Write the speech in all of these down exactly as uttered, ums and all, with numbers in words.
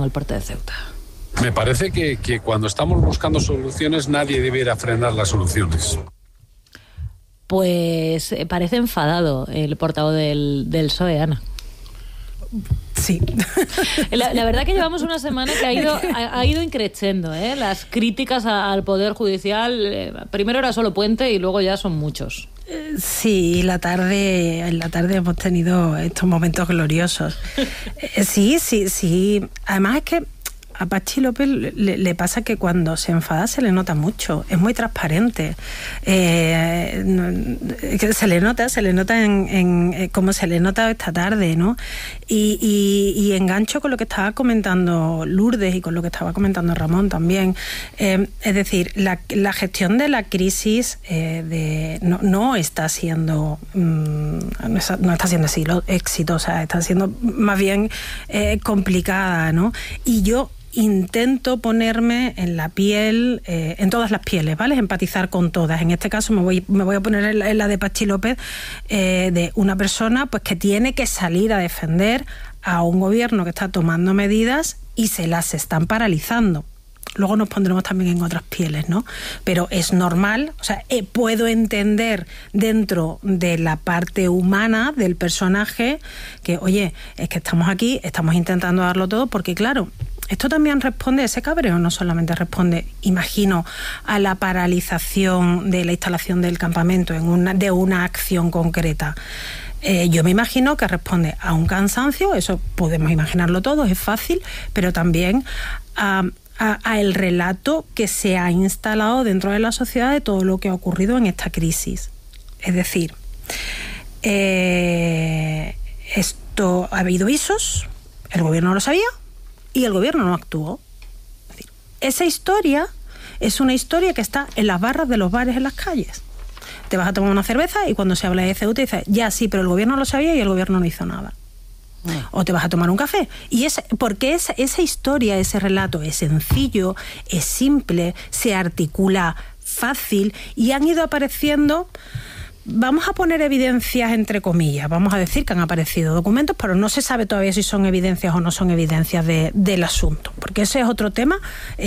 el puerto de Ceuta? Me parece que, que cuando estamos buscando soluciones nadie debiera frenar las soluciones. Pues parece enfadado el portavoz del, del P S O E, Ana. Sí. La, la verdad que llevamos una semana que ha ido, ha, ha ido increciendo, ¿eh? Las críticas a, al Poder Judicial. Eh, primero era solo Puente y luego ya son muchos. Sí, la tarde, en la tarde hemos tenido estos momentos gloriosos. Eh, sí, sí, sí. Además es que a Patxi López le, le pasa que cuando se enfada se le nota mucho, es muy transparente. Eh, se le nota, se le nota en, en como se le nota esta tarde, ¿no? Y, y, y engancho con lo que estaba comentando Lourdes y con lo que estaba comentando Ramón también. Eh, es decir, la, la gestión de la crisis eh, de, no, no está siendo mmm, no, está, no está siendo exitosa, está siendo más bien eh, complicada, ¿no? Y yo intento ponerme en la piel, eh, en todas las pieles, ¿vale? Empatizar con todas. En este caso me voy, me voy a poner en la, en la de Patxi López, eh, de una persona pues que tiene que salir a defender a un gobierno que está tomando medidas y se las están paralizando. Luego nos pondremos también en otras pieles, ¿no? Pero es normal, o sea, eh, puedo entender dentro de la parte humana del personaje que, oye, es que estamos aquí, estamos intentando darlo todo, porque claro, esto también responde, ese cabreo no solamente responde, imagino, a la paralización de la instalación del campamento en una, de una acción concreta. Eh, yo me imagino que responde a un cansancio, eso podemos imaginarlo todos, es fácil, pero también a, a, a el relato que se ha instalado dentro de la sociedad de todo lo que ha ocurrido en esta crisis. Es decir, eh, esto ha habido visos, el gobierno lo sabía, y el gobierno no actuó. Es decir, esa historia es una historia que está en las barras de los bares en las calles. Te vas a tomar una cerveza y cuando se habla de Ceuta dices, ya sí, pero el gobierno lo sabía y el gobierno no hizo nada. Mm. O te vas a tomar un café. Y es porque esa, esa historia, ese relato es sencillo, es simple, se articula fácil y han ido apareciendo. Vamos a poner evidencias entre comillas, vamos a decir que han aparecido documentos, pero no se sabe todavía si son evidencias o no son evidencias de, del asunto, porque ese es otro tema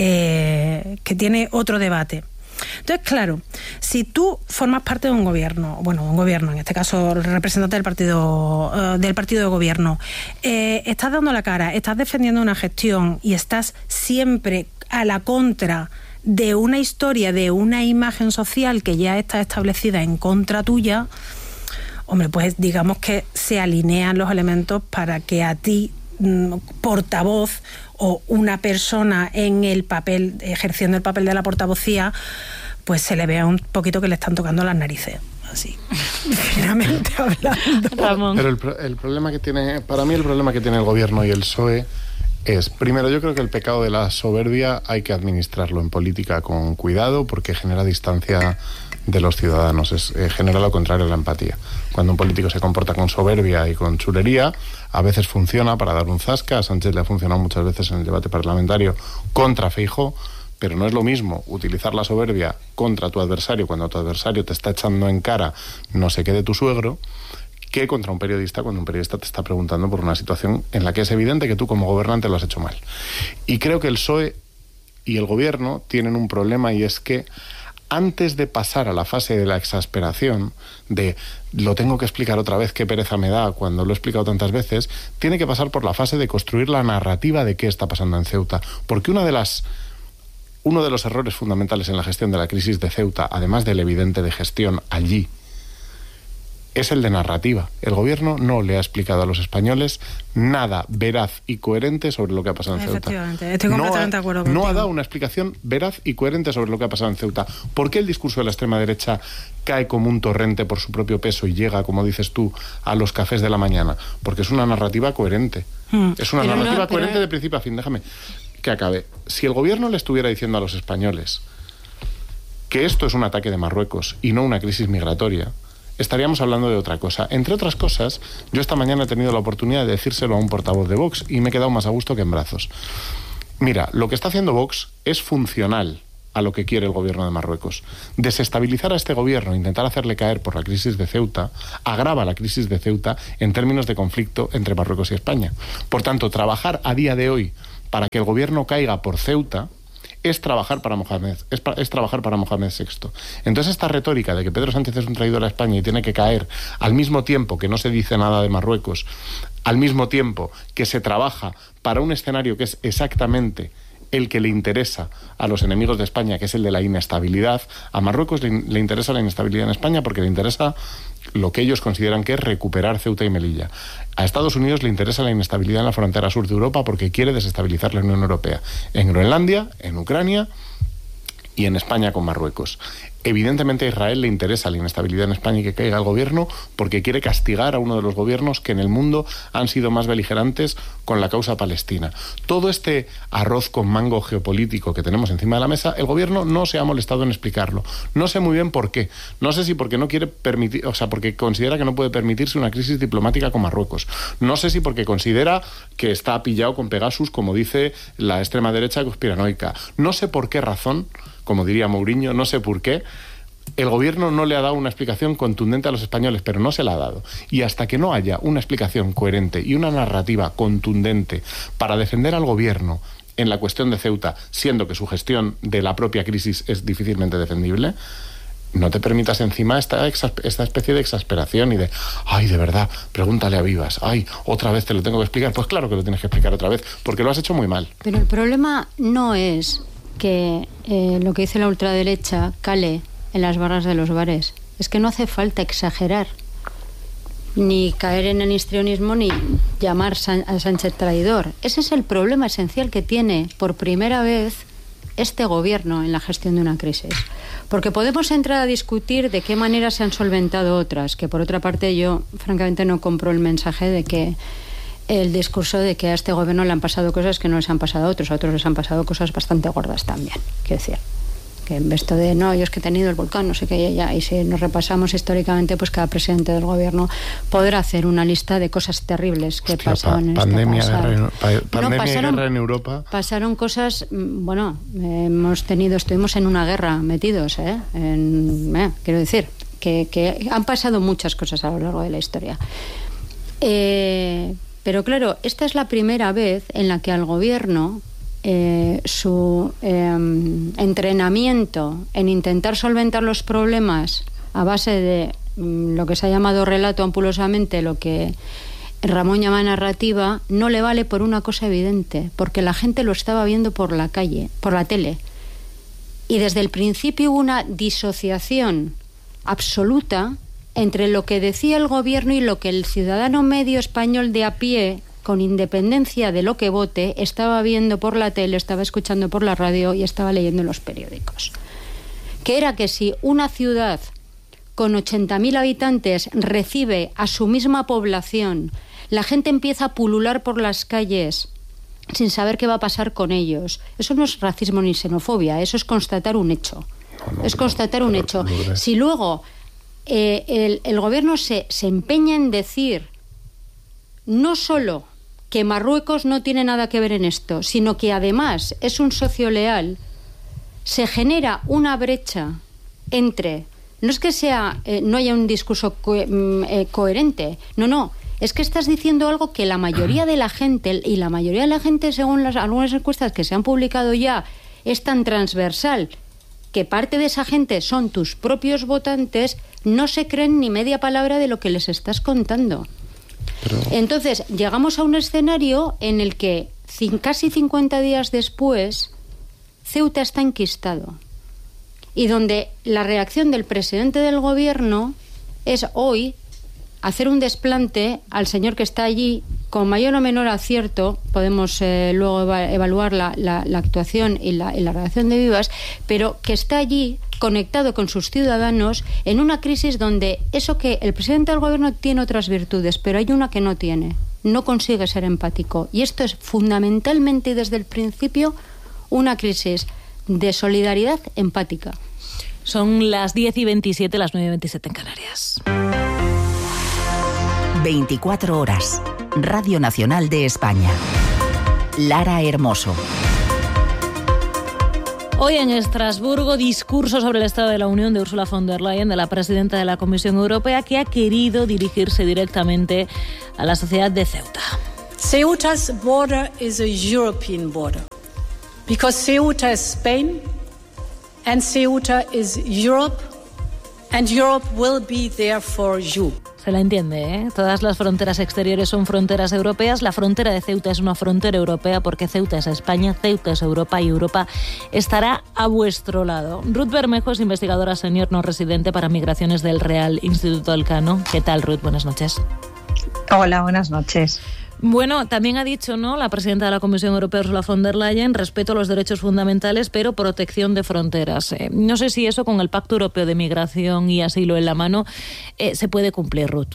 eh, que tiene otro debate. Entonces, claro, si tú formas parte de un gobierno, bueno, un gobierno, en este caso representante del partido, uh, del partido de gobierno, eh, estás dando la cara, estás defendiendo una gestión y estás siempre a la contra de una historia, de una imagen social que ya está establecida en contra tuya, hombre, pues digamos que se alinean los elementos para que a ti, portavoz o una persona en el papel, ejerciendo el papel de la portavocía, pues se le vea un poquito que le están tocando las narices. Así, finalmente hablando. Ramón. Pero el, el problema que tiene, para mí el problema que tiene el gobierno y el P S O E es, primero, yo creo que el pecado de la soberbia hay que administrarlo en política con cuidado porque genera distancia de los ciudadanos, es, eh, genera lo contrario a la empatía. Cuando un político se comporta con soberbia y con chulería, a veces funciona para dar un zasca. A Sánchez le ha funcionado muchas veces en el debate parlamentario contra Feijóo, pero no es lo mismo utilizar la soberbia contra tu adversario cuando tu adversario te está echando en cara no sé qué de tu suegro, que contra un periodista cuando un periodista te está preguntando por una situación en la que es evidente que tú como gobernante lo has hecho mal. Y creo que el P S O E y el gobierno tienen un problema, y es que antes de pasar a la fase de la exasperación, de lo tengo que explicar otra vez, qué pereza me da cuando lo he explicado tantas veces, tiene que pasar por la fase de construir la narrativa de qué está pasando en Ceuta. Porque una de las, uno de los errores fundamentales en la gestión de la crisis de Ceuta, además del evidente de gestión allí, es el de narrativa. El gobierno no le ha explicado a los españoles nada veraz y coherente sobre lo que ha pasado en Ceuta. Efectivamente, estoy completamente no ha, de acuerdo contigo. No ha dado una explicación veraz y coherente sobre lo que ha pasado en Ceuta. ¿Por qué el discurso de la extrema derecha cae como un torrente por su propio peso y llega, como dices tú, a los cafés de la mañana? Porque es una narrativa coherente. Hmm. Es una pero narrativa no, pero... coherente de principio a fin. Déjame que acabe. Si el gobierno le estuviera diciendo a los españoles que esto es un ataque de Marruecos y no una crisis migratoria, estaríamos hablando de otra cosa. Entre otras cosas, yo esta mañana he tenido la oportunidad de decírselo a un portavoz de Vox y me he quedado más a gusto que en brazos. Mira, lo que está haciendo Vox es funcional a lo que quiere el gobierno de Marruecos. Desestabilizar a este gobierno, intentar hacerle caer por la crisis de Ceuta, agrava la crisis de Ceuta en términos de conflicto entre Marruecos y España. Por tanto, trabajar a día de hoy para que el gobierno caiga por Ceuta es trabajar para Mohamed, es, es trabajar para Mohamed sexto. Entonces esta retórica de que Pedro Sánchez es un traidor a España y tiene que caer al mismo tiempo que no se dice nada de Marruecos, al mismo tiempo que se trabaja para un escenario que es exactamente el que le interesa a los enemigos de España, que es el de la inestabilidad. A Marruecos le, le interesa la inestabilidad en España porque le interesa lo que ellos consideran que es recuperar Ceuta y Melilla. A Estados Unidos le interesa la inestabilidad en la frontera sur de Europa porque quiere desestabilizar la Unión Europea. En Groenlandia, en Ucrania y en España con Marruecos. Evidentemente a Israel le interesa la inestabilidad en España y que caiga el gobierno porque quiere castigar a uno de los gobiernos que en el mundo han sido más beligerantes con la causa palestina. Todo este arroz con mango geopolítico que tenemos encima de la mesa, el gobierno no se ha molestado en explicarlo. No sé muy bien por qué. No sé si porque no quiere permitir, o sea, porque considera que no puede permitirse una crisis diplomática con Marruecos. No sé si porque considera que está pillado con Pegasus, como dice la extrema derecha conspiranoica. No sé por qué razón, como diría Mourinho, no sé por qué, el gobierno no le ha dado una explicación contundente a los españoles, pero no se la ha dado. Y hasta que no haya una explicación coherente y una narrativa contundente para defender al gobierno en la cuestión de Ceuta, siendo que su gestión de la propia crisis es difícilmente defendible, no te permitas encima esta, esta especie de exasperación y de, ay, de verdad, pregúntale a Vivas, ay, otra vez te lo tengo que explicar. Pues claro que lo tienes que explicar otra vez, porque lo has hecho muy mal. Pero el problema no es que eh, lo que dice la ultraderecha cale en las barras de los bares. Es que no hace falta exagerar, ni caer en el histrionismo, ni llamar a Sánchez traidor. Ese es el problema esencial que tiene por primera vez este gobierno en la gestión de una crisis. Porque podemos entrar a discutir de qué manera se han solventado otras, que por otra parte yo francamente no compro el mensaje de que el discurso de que a este gobierno le han pasado cosas que no les han pasado a otros, a otros les han pasado cosas bastante gordas también, quiero decir, que en esto de no, yo es que he tenido el volcán, no sé qué, ya, y si nos repasamos históricamente, pues cada presidente del gobierno podrá hacer una lista de cosas terribles que Hostia, pasaban pa, en pandemia, este pasado. Guerra, pa, pandemia no, pasaron, y guerra en Europa. Pasaron cosas, bueno, hemos tenido, estuvimos en una guerra metidos, ¿eh? En, eh quiero decir, que, que han pasado muchas cosas a lo largo de la historia. Eh... Pero claro, esta es la primera vez en la que al gobierno eh, su eh, entrenamiento en intentar solventar los problemas a base de mm, lo que se ha llamado relato ampulosamente, lo que Ramón llama narrativa, no le vale por una cosa evidente, porque la gente lo estaba viendo por la calle, por la tele. Y desde el principio hubo una disociación absoluta entre lo que decía el gobierno y lo que el ciudadano medio español de a pie, con independencia de lo que vote, estaba viendo por la tele, estaba escuchando por la radio y estaba leyendo en los periódicos. Que era que si una ciudad con ochenta mil habitantes recibe a su misma población, la gente empieza a pulular por las calles sin saber qué va a pasar con ellos. Eso no es racismo ni xenofobia, eso es constatar un hecho. No, no, es constatar un hecho. Si luego Eh, el, el gobierno se, se empeña en decir no solo que Marruecos no tiene nada que ver en esto, sino que además es un socio leal, se genera una brecha entre, no es que sea eh, no haya un discurso co eh, coherente, no, no, es que estás diciendo algo que la mayoría de la gente, y la mayoría de la gente, según las, algunas encuestas que se han publicado ya, es tan transversal que parte de esa gente son tus propios votantes, no se creen ni media palabra de lo que les estás contando. Pero... Entonces, llegamos a un escenario en el que casi cincuenta días después, Ceuta está enquistado. Y donde la reacción del presidente del gobierno es hoy hacer un desplante al señor que está allí, con mayor o menor acierto, podemos eh, luego eva evaluar la, la, la actuación y la, y la reacción de Vivas, pero que está allí conectado con sus ciudadanos en una crisis donde eso que el presidente del gobierno tiene otras virtudes, pero hay una que no tiene, no consigue ser empático. Y esto es fundamentalmente desde el principio una crisis de solidaridad empática. Son las diez y veintisiete, las nueve y veintisiete en Canarias. veinticuatro horas. Radio Nacional de España. Lara Hermoso. Hoy en Estrasburgo, discurso sobre el Estado de la Unión de Ursula von der Leyen, de la presidenta de la Comisión Europea, que ha querido dirigirse directamente a la sociedad de Ceuta. Ceuta's border is a European border because Ceuta is Spain and Ceuta is Europe and Europe will be there for you. Se la entiende, ¿eh? Todas las fronteras exteriores son fronteras europeas. La frontera de Ceuta es una frontera europea porque Ceuta es España, Ceuta es Europa y Europa estará a vuestro lado. Ruth Bermejo es investigadora senior no residente para migraciones del Real Instituto Elcano. ¿Qué tal, Ruth? Buenas noches. Hola, buenas noches. Bueno, también ha dicho, ¿no?, la presidenta de la Comisión Europea, Ursula von der Leyen, respeto a los derechos fundamentales, pero protección de fronteras. Eh, no sé si eso, con el Pacto Europeo de Migración y Asilo en la mano, eh, se puede cumplir, Ruth.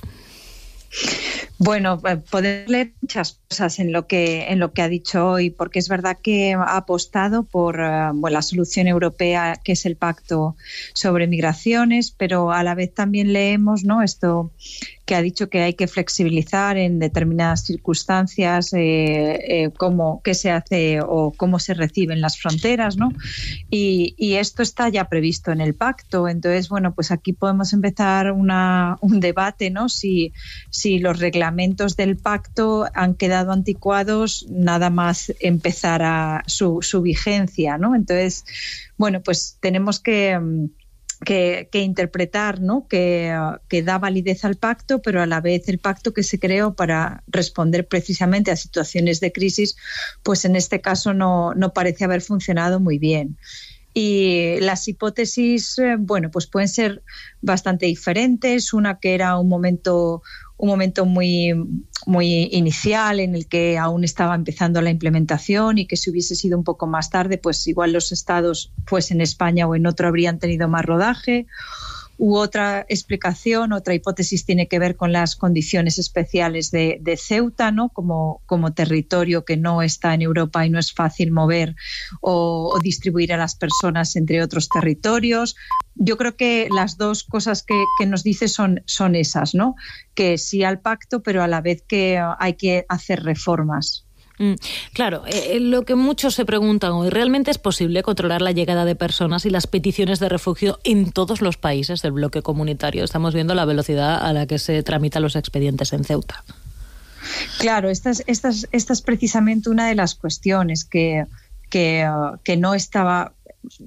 Bueno, poder leer muchas cosas en lo que en lo que ha dicho hoy, porque es verdad que ha apostado por uh, bueno, la solución europea, que es el Pacto sobre Migraciones, pero a la vez también leemos, ¿no?, esto que ha dicho que hay que flexibilizar en determinadas circunstancias eh, eh, cómo qué se hace o cómo se reciben las fronteras, ¿no? Y, y esto está ya previsto en el pacto. Entonces, bueno, pues aquí podemos empezar una, un debate, ¿no? Si, si los reglamentos del pacto han quedado anticuados nada más empezar a su, su vigencia, ¿no? Entonces, bueno, pues tenemos que Que, que interpretar, ¿no?, que, que da validez al pacto, pero a la vez el pacto que se creó para responder precisamente a situaciones de crisis, pues en este caso no, no parece haber funcionado muy bien. Y las hipótesis, eh, bueno, pues pueden ser bastante diferentes. Una que era un momento un momento muy, muy inicial en el que aún estaba empezando la implementación y que si hubiese sido un poco más tarde, pues igual los estados, pues en España o en otro, habrían tenido más rodaje. U otra explicación, otra hipótesis tiene que ver con las condiciones especiales de, de Ceuta, ¿no?, como, como territorio que no está en Europa y no es fácil mover o, o distribuir a las personas entre otros territorios. Yo creo que las dos cosas que, que nos dice son, son esas, ¿no?, que sí al pacto, pero a la vez que hay que hacer reformas. Mm, claro, eh, lo que muchos se preguntan hoy, ¿realmente es posible controlar la llegada de personas y las peticiones de refugio en todos los países del bloque comunitario? Estamos viendo la velocidad a la que se tramitan los expedientes en Ceuta. Claro, esta es, esta es, esta es precisamente una de las cuestiones que, que, uh, que no estaba...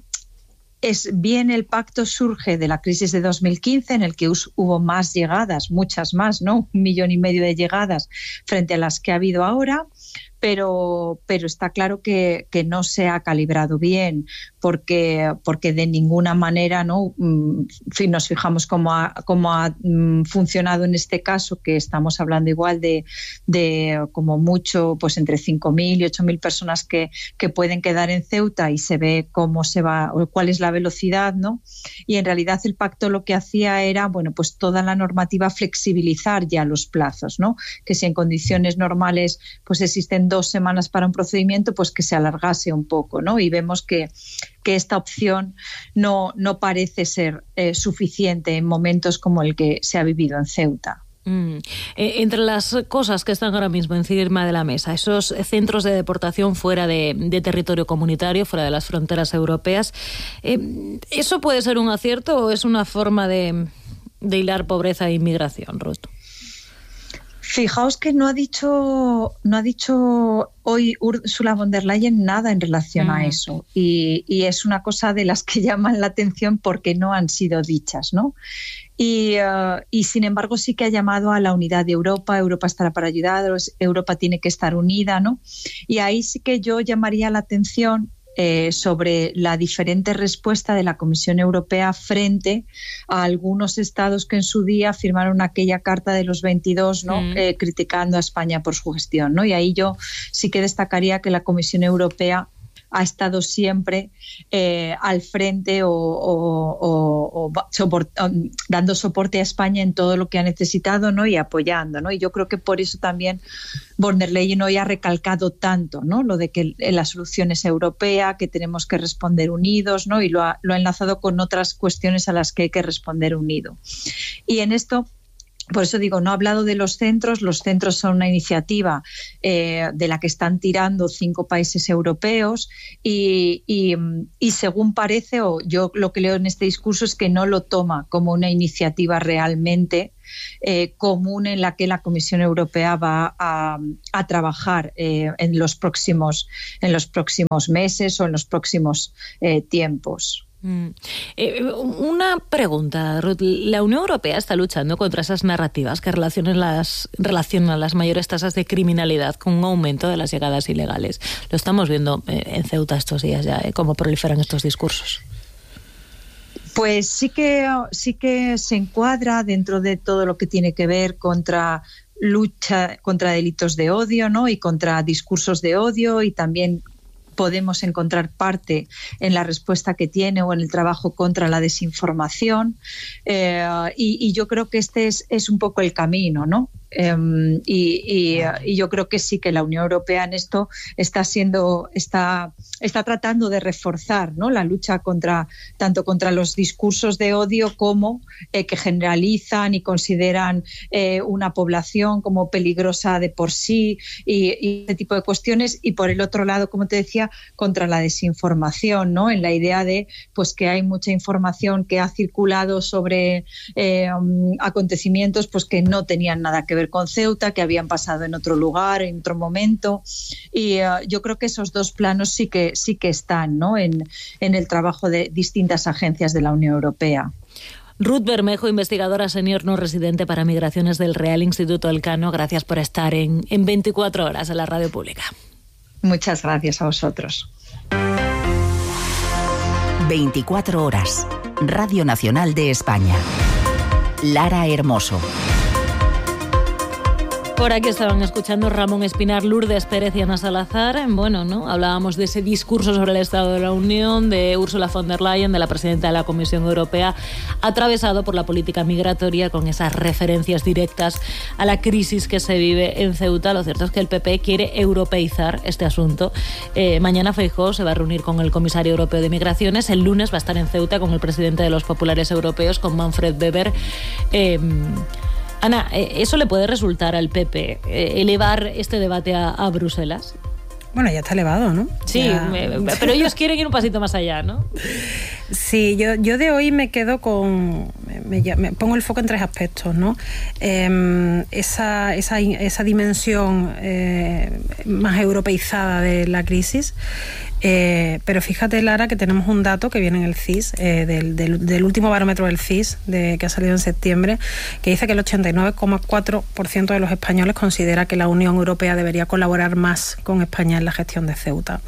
Es bien, el pacto surge de la crisis de dos mil quince, en el que hubo más llegadas, muchas más, ¿no? Un millón y medio de llegadas frente a las que ha habido ahora, pero, pero está claro que, que no se ha calibrado bien, porque, porque de ninguna manera, ¿no? Si nos fijamos cómo ha, cómo ha funcionado en este caso, que estamos hablando igual de, de como mucho, pues entre cinco mil y ocho mil personas que, que pueden quedar en Ceuta, y se ve cómo se va, o cuál es la velocidad, ¿no? Y en realidad el pacto lo que hacía era, bueno, pues toda la normativa flexibilizar ya los plazos, ¿no? Que si en condiciones normales pues existen dos semanas para un procedimiento, pues que se alargase un poco, ¿no? Y vemos que, que esta opción no, no parece ser eh, suficiente en momentos como el que se ha vivido en Ceuta. Mm. Eh, entre las cosas que están ahora mismo encima de la mesa, esos centros de deportación fuera de, de territorio comunitario, fuera de las fronteras europeas, eh, ¿eso puede ser un acierto o es una forma de, de hilar pobreza e inmigración, Ruth? Fijaos que no ha dicho no ha dicho hoy Ursula von der Leyen nada en relación mm. a eso, y, y es una cosa de las que llaman la atención porque no han sido dichas, ¿no? Y, uh, y sin embargo sí que ha llamado a la unidad de Europa. Europa estará para ayudaros, Europa tiene que estar unida, ¿no? Y ahí sí que yo llamaría la atención Eh, sobre la diferente respuesta de la Comisión Europea frente a algunos estados que en su día firmaron aquella carta de los veintidós, ¿no? Mm. Eh, criticando a España por su gestión, ¿no? Y ahí yo sí que destacaría que la Comisión Europea ha estado siempre eh, al frente o, o, o, o soport, um, dando soporte a España en todo lo que ha necesitado, ¿no? Y apoyando, ¿no? Y yo creo que por eso también von der Leyen hoy ha recalcado tanto, ¿no? Lo de que la solución es europea, que tenemos que responder unidos, ¿no? Y lo ha, lo ha enlazado con otras cuestiones a las que hay que responder unido. Y en esto Por eso digo, no he hablado de los centros. Los centros son una iniciativa eh, de la que están tirando cinco países europeos y, y, y según parece, o yo lo que leo en este discurso es que no lo toma como una iniciativa realmente eh, común en la que la Comisión Europea va a, a trabajar eh, en los próximos, en los próximos meses o en los próximos eh, tiempos. Mm. Eh, una pregunta, Ruth. La Unión Europea está luchando contra esas narrativas que relacionan las, relacionan las mayores tasas de criminalidad con un aumento de las llegadas ilegales. Lo estamos viendo en Ceuta estos días ya, ¿eh? Cómo proliferan estos discursos. Pues sí que, sí que se encuadra dentro de todo lo que tiene que ver contra lucha contra delitos de odio, ¿no? Y contra discursos de odio, y también podemos encontrar parte en la respuesta que tiene o en el trabajo contra la desinformación. Eh, y, y yo creo que este es, es un poco el camino, ¿no? Um, y, y, y yo creo que sí que la Unión Europea en esto está siendo está está tratando de reforzar, ¿no?, la lucha contra tanto contra los discursos de odio como eh, que generalizan y consideran eh, una población como peligrosa de por sí y, y este tipo de cuestiones, y por el otro lado, como te decía, contra la desinformación, ¿no?, en la idea de pues que hay mucha información que ha circulado sobre eh, um, acontecimientos pues que no tenían nada que ver con Ceuta, que habían pasado en otro lugar, en otro momento, y uh, yo creo que esos dos planos sí que sí que están, ¿no?, en, en el trabajo de distintas agencias de la Unión Europea. Ruth Bermejo, investigadora senior no residente para migraciones del Real Instituto Elcano, gracias por estar en, en veinticuatro horas en la radio pública. Muchas gracias a vosotros. veinticuatro horas. Radio Nacional de España. Lara Hermoso. Por aquí estaban escuchando Ramón Espinar, Lourdes Pérez y Ana Salazar. Bueno, ¿no? Hablábamos de ese discurso sobre el Estado de la Unión de Ursula von der Leyen, de la presidenta de la Comisión Europea, atravesado por la política migratoria con esas referencias directas a la crisis que se vive en Ceuta. Lo cierto es que el P P quiere europeizar este asunto. Eh, mañana Feijóo se va a reunir con el comisario europeo de Migraciones. El lunes va a estar en Ceuta con el presidente de los populares europeos, con Manfred Weber. Eh, Ana, ¿eso le puede resultar al P P elevar este debate a, a Bruselas? Bueno, ya está elevado, ¿no? Sí, ya... me, pero ellos quieren ir un pasito más allá, ¿no? Sí, yo, yo de hoy me quedo con... Me, me pongo el foco en tres aspectos, ¿no? Eh, esa, esa, esa dimensión eh, más europeizada de la crisis. Eh, pero fíjate, Lara, que tenemos un dato que viene en el C I S, eh, del, del, del último barómetro del C I S, de, que ha salido en septiembre, que dice que el ochenta y nueve coma cuatro por ciento de los españoles considera que la Unión Europea debería colaborar más con España en la gestión de Ceuta.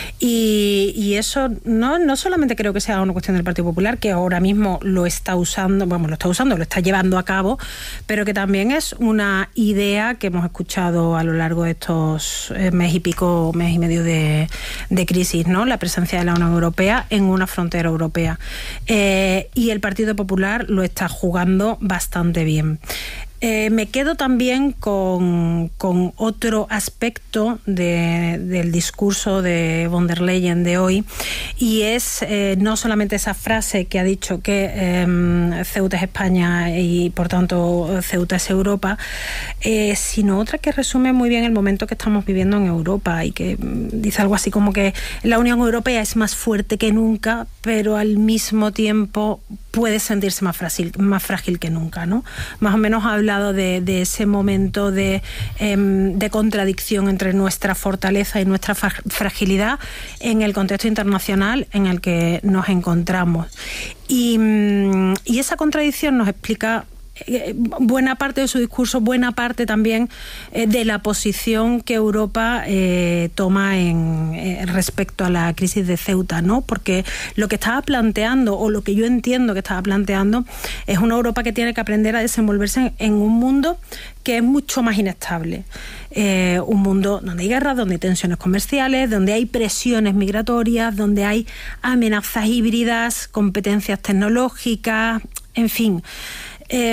Y, y eso no, no solamente creo que sea una cuestión del Partido Popular, que ahora mismo lo está usando, vamos, lo está usando, lo está llevando a cabo, pero que también es una idea que hemos escuchado a lo largo de estos eh, mes y pico, mes y medio de, de crisis, ¿no? La presencia de la Unión Europea en una frontera europea. Eh, y el Partido Popular lo está jugando bastante bien. Eh, me quedo también con, con otro aspecto de, del discurso de von der Leyen de hoy, y es eh, no solamente esa frase que ha dicho que eh, Ceuta es España y por tanto Ceuta es Europa, eh, sino otra que resume muy bien el momento que estamos viviendo en Europa y que dice algo así como que la Unión Europea es más fuerte que nunca, pero al mismo tiempo puede sentirse más frágil, más frágil que nunca, ¿no? Más o menos habla De, de ese momento de, eh, de contradicción entre nuestra fortaleza y nuestra fragilidad en el contexto internacional en el que nos encontramos. Y, y esa contradicción nos explica buena parte de su discurso, buena parte también eh, de la posición que Europa eh, toma en eh, respecto a la crisis de Ceuta, ¿no? Porque lo que estaba planteando, o lo que yo entiendo que estaba planteando, es una Europa que tiene que aprender a desenvolverse en, en un mundo que es mucho más inestable. Eh, un mundo donde hay guerras, donde hay tensiones comerciales, donde hay presiones migratorias, donde hay amenazas híbridas, competencias tecnológicas, en fin. Eh,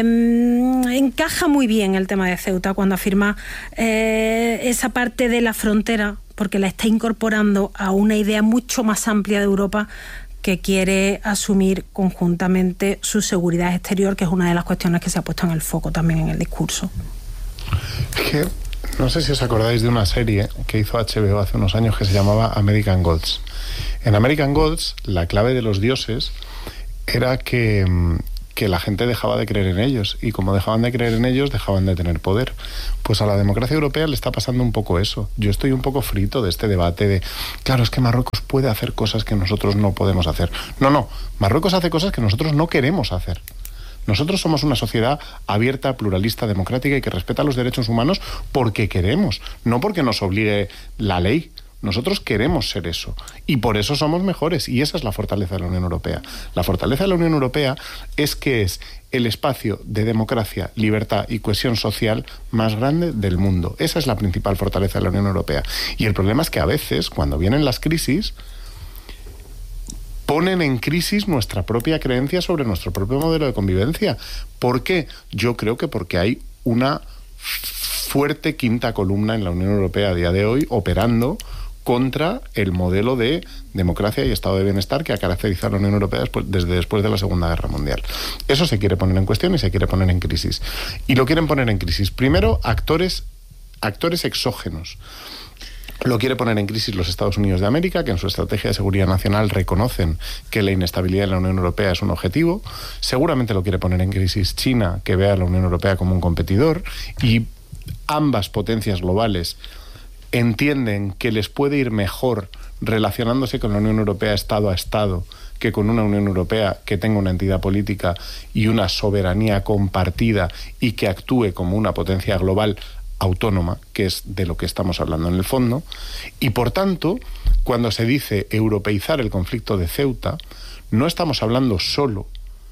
encaja muy bien el tema de Ceuta cuando afirma eh, esa parte de la frontera, porque la está incorporando a una idea mucho más amplia de Europa que quiere asumir conjuntamente su seguridad exterior, que es una de las cuestiones que se ha puesto en el foco también en el discurso. Es que no sé si os acordáis de una serie que hizo H B O hace unos años que se llamaba American Gods. En American Gods, la clave de los dioses era que, que la gente dejaba de creer en ellos, y como dejaban de creer en ellos, dejaban de tener poder. Pues a la democracia europea le está pasando un poco eso. Yo estoy un poco frito de este debate de, claro, es que Marruecos puede hacer cosas que nosotros no podemos hacer. No, no, Marruecos hace cosas que nosotros no queremos hacer. Nosotros somos una sociedad abierta, pluralista, democrática y que respeta los derechos humanos porque queremos, no porque nos obligue la ley. Nosotros queremos ser eso y por eso somos mejores, y esa es la fortaleza de la Unión Europea. La fortaleza de la Unión Europea es que es el espacio de democracia, libertad y cohesión social más grande del mundo. Esa es la principal fortaleza de la Unión Europea. Y el problema es que a veces, cuando vienen las crisis, ponen en crisis nuestra propia creencia sobre nuestro propio modelo de convivencia. ¿Por qué? Yo creo que porque hay una fuerte quinta columna en la Unión Europea a día de hoy operando contra el modelo de democracia y estado de bienestar que ha caracterizado a la Unión Europea después, desde después de la Segunda Guerra Mundial. Eso se quiere poner en cuestión y se quiere poner en crisis. Y lo quieren poner en crisis. Primero, actores, actores exógenos. Lo quiere poner en crisis los Estados Unidos de América, que en su estrategia de seguridad nacional reconocen que la inestabilidad en la Unión Europea es un objetivo. Seguramente lo quiere poner en crisis China, que ve a la Unión Europea como un competidor. Y ambas potencias globales entienden que les puede ir mejor relacionándose con la Unión Europea Estado a Estado que con una Unión Europea que tenga una entidad política y una soberanía compartida y que actúe como una potencia global autónoma, que es de lo que estamos hablando en el fondo. Y por tanto, cuando se dice europeizar el conflicto de Ceuta, no estamos hablando solo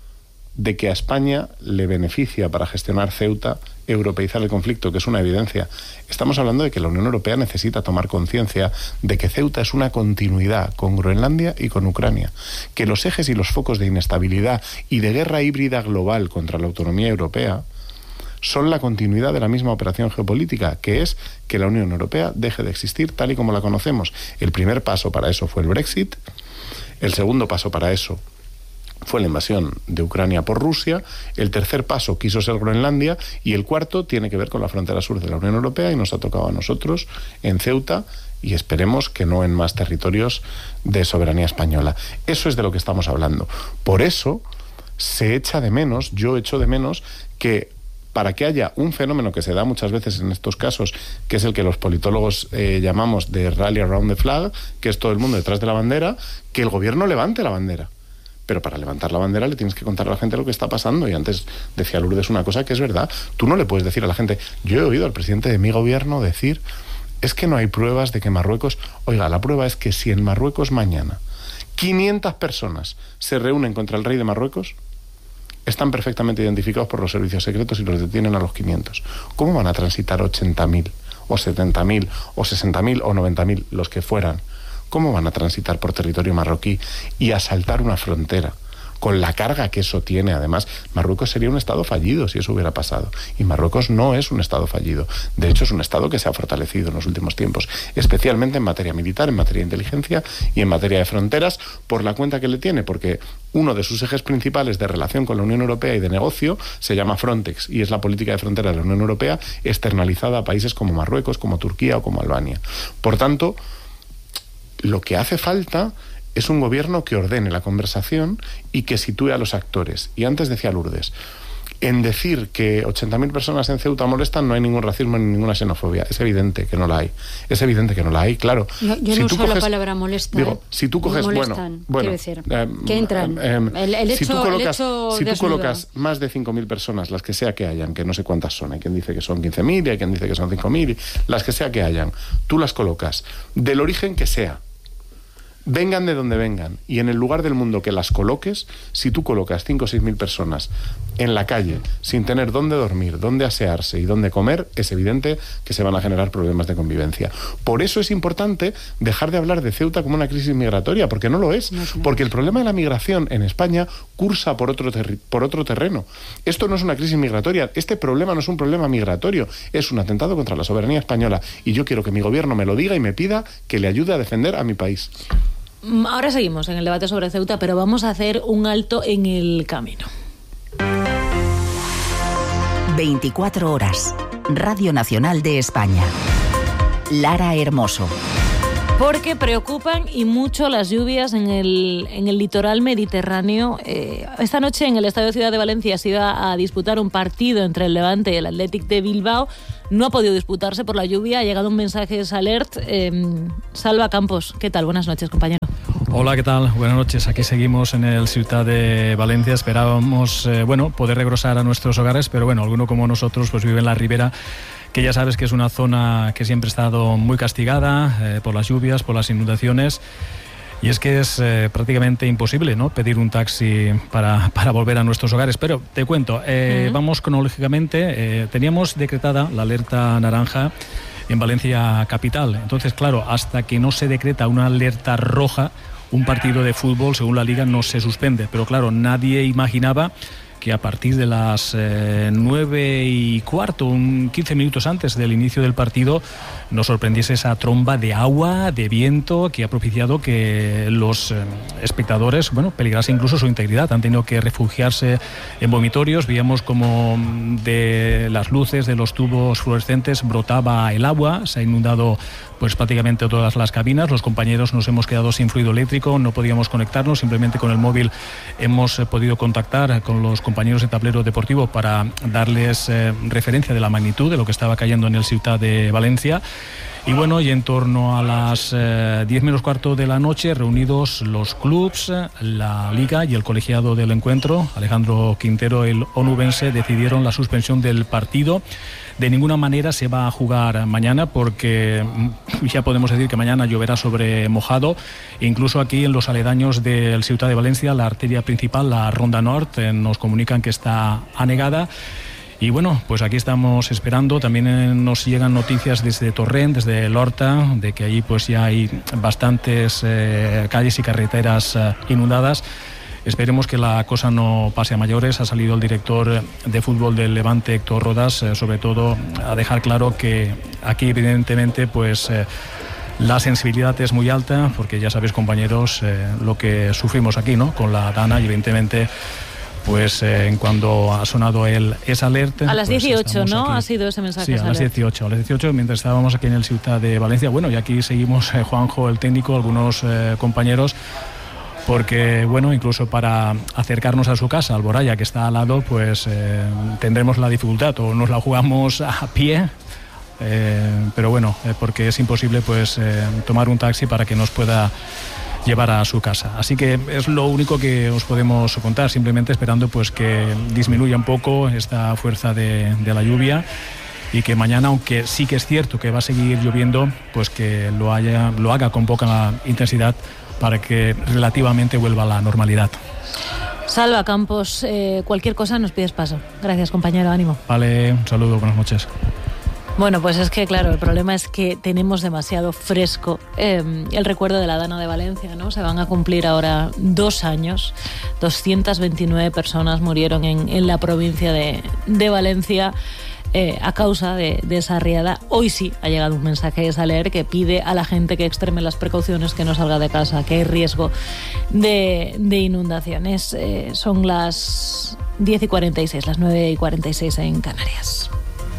de que a España le beneficia para gestionar Ceuta europeizar el conflicto, que es una evidencia. Estamos hablando de que la Unión Europea necesita tomar conciencia de que Ceuta es una continuidad con Groenlandia y con Ucrania, que los ejes y los focos de inestabilidad y de guerra híbrida global contra la autonomía europea son la continuidad de la misma operación geopolítica, que es que la Unión Europea deje de existir tal y como la conocemos. El primer paso para eso fue el Brexit, el segundo paso para eso fue la invasión de Ucrania por Rusia, el tercer paso quiso ser Groenlandia y el cuarto tiene que ver con la frontera sur de la Unión Europea y nos ha tocado a nosotros en Ceuta y esperemos que no en más territorios de soberanía española. Eso es de lo que estamos hablando. Por eso se echa de menos, yo echo de menos que para que haya un fenómeno que se da muchas veces en estos casos, que es el que los politólogos eh, llamamos de rally around the flag, que es todo el mundo detrás de la bandera, que el gobierno levante la bandera. Pero para levantar la bandera le tienes que contar a la gente lo que está pasando. Y antes decía Lourdes una cosa que es verdad. Tú no le puedes decir a la gente, yo he oído al presidente de mi gobierno decir, es que no hay pruebas de que Marruecos... Oiga, la prueba es que si en Marruecos mañana quinientas personas se reúnen contra el rey de Marruecos, están perfectamente identificados por los servicios secretos y los detienen a los quinientos. ¿Cómo van a transitar ochenta mil, o setenta mil, o sesenta mil, o noventa mil, los que fueran? ¿Cómo van a transitar por territorio marroquí y asaltar una frontera? Con la carga que eso tiene, además, Marruecos sería un estado fallido si eso hubiera pasado. Y Marruecos no es un estado fallido. De hecho, es un estado que se ha fortalecido en los últimos tiempos, especialmente en materia militar, en materia de inteligencia y en materia de fronteras, por la cuenta que le tiene, porque uno de sus ejes principales de relación con la Unión Europea y de negocio se llama Frontex, y es la política de frontera de la Unión Europea externalizada a países como Marruecos, como Turquía o como Albania. Por tanto, lo que hace falta es un gobierno que ordene la conversación y que sitúe a los actores. Y antes decía Lourdes, en decir que ochenta mil personas en Ceuta molestan no hay ningún racismo ni ninguna xenofobia. Es evidente que no la hay. Es evidente que no la hay, claro. Yo, yo si no tú uso coges, la palabra molesta. Digo, ¿eh? si tú coges, molestan, bueno, bueno, decir, eh, que entran. Eh, el, el hecho, si tú colocas, el hecho si tú desnudo. colocas más de cinco mil personas, las que sea que hayan, que no sé cuántas son, hay quien dice que son quince mil y hay quien dice que son cinco mil, las que sea que hayan, tú las colocas, del origen que sea, vengan de donde vengan, y en el lugar del mundo que las coloques, si tú colocas cinco o seis mil personas en la calle sin tener dónde dormir, dónde asearse y dónde comer, es evidente que se van a generar problemas de convivencia. Por eso es importante dejar de hablar de Ceuta como una crisis migratoria, porque no lo es. No, no. Porque el problema de la migración en España cursa por otro, terri- por otro terreno. Esto no es una crisis migratoria, este problema no es un problema migratorio, es un atentado contra la soberanía española, y yo quiero que mi gobierno me lo diga y me pida que le ayude a defender a mi país. Ahora seguimos en el debate sobre Ceuta, pero vamos a hacer un alto en el camino. veinticuatro horas. Radio Nacional de España. Lara Hermoso. Porque preocupan y mucho las lluvias en el, en el litoral mediterráneo. Eh, esta noche en el Estadio Ciudad de Valencia se iba a disputar un partido entre el Levante y el Athletic de Bilbao. No ha podido disputarse por la lluvia. Ha llegado un mensaje de alert. Eh, Salva Campos, ¿qué tal? Buenas noches, compañero. Hola, ¿qué tal? Buenas noches. Aquí seguimos en el Ciudad de Valencia. Esperábamos, eh, bueno, poder regresar a nuestros hogares, pero bueno, alguno como nosotros pues vive en la ribera, que ya sabes que es una zona que siempre ha estado muy castigada eh, por las lluvias, por las inundaciones. Y es que es eh, prácticamente imposible, ¿no?, pedir un taxi para, para volver a nuestros hogares. Pero te cuento, eh, uh-huh. vamos cronológicamente. Eh, teníamos decretada la alerta naranja en Valencia capital. Entonces, claro, hasta que no se decreta una alerta roja, un partido de fútbol, según la Liga, no se suspende. Pero claro, nadie imaginaba que a partir de las eh, nueve y cuarto, un quince minutos antes del inicio del partido, nos sorprendiese esa tromba de agua, de viento, que ha propiciado que los eh, espectadores, bueno, peligrase incluso su integridad. Han tenido que refugiarse en vomitorios. Veíamos como de las luces de los tubos fluorescentes brotaba el agua. Se ha inundado pues prácticamente todas las cabinas. Los compañeros nos hemos quedado sin fluido eléctrico, no podíamos conectarnos, simplemente con el móvil hemos eh, podido contactar con los compañeros de Tablero Deportivo para darles eh, referencia de la magnitud de lo que estaba cayendo en el Ciutat de Valencia. Y bueno, y en torno a las eh, diez menos cuarto de la noche, reunidos los clubs, la Liga y el colegiado del encuentro, Alejandro Quintero y el onubense, decidieron la suspensión del partido. De ninguna manera se va a jugar mañana porque ya podemos decir que mañana lloverá sobre mojado. Incluso aquí en los aledaños del Ciutat de Valencia, la arteria principal, la Ronda Norte, nos comunican que está anegada. Y bueno, pues aquí estamos esperando. También nos llegan noticias desde Torrent, desde el Horta, de que allí pues ya hay bastantes eh, calles y carreteras eh, inundadas. Esperemos que la cosa no pase a mayores. Ha salido el director de fútbol del Levante, Héctor Rodas, eh, sobre todo a dejar claro que aquí evidentemente pues eh, la sensibilidad es muy alta, porque ya sabéis, compañeros, eh, lo que sufrimos aquí, ¿no?, con la Dana, y evidentemente pues eh, en cuando ha sonado el esa alerta... A las pues dieciocho, ¿no?, aquí. Ha sido ese mensaje. Sí, a las dieciocho, a las dieciocho, mientras estábamos aquí en el Ciutat de Valencia. Bueno, y aquí seguimos, eh, Juanjo, el técnico, algunos eh, compañeros, porque, bueno, incluso para acercarnos a su casa, Alboraya, que está al lado, pues eh, tendremos la dificultad, o nos la jugamos a pie, eh, pero bueno, eh, porque es imposible pues eh, tomar un taxi para que nos pueda llevar a su casa. Así que es lo único que os podemos contar, simplemente esperando pues que disminuya un poco esta fuerza de, de la lluvia, y que mañana, aunque sí que es cierto que va a seguir lloviendo, pues que lo, haya, lo haga con poca intensidad, para que relativamente vuelva a la normalidad. Salva Campos, eh, cualquier cosa nos pides paso. Gracias, compañero, ánimo. Vale, un saludo, buenas noches. Bueno, pues es que, claro, el problema es que tenemos demasiado fresco eh, el recuerdo de la Dana de Valencia, ¿no? Se van a cumplir ahora dos años. doscientas veintinueve personas murieron en, en la provincia de, de Valencia Eh, a causa de, de esa riada. Hoy sí ha llegado un mensaje de Saler que pide a la gente que extreme las precauciones, que no salga de casa, que hay riesgo de, de inundaciones. Eh, son las diez y cuarenta y seis, las nueve y cuarenta y seis en Canarias.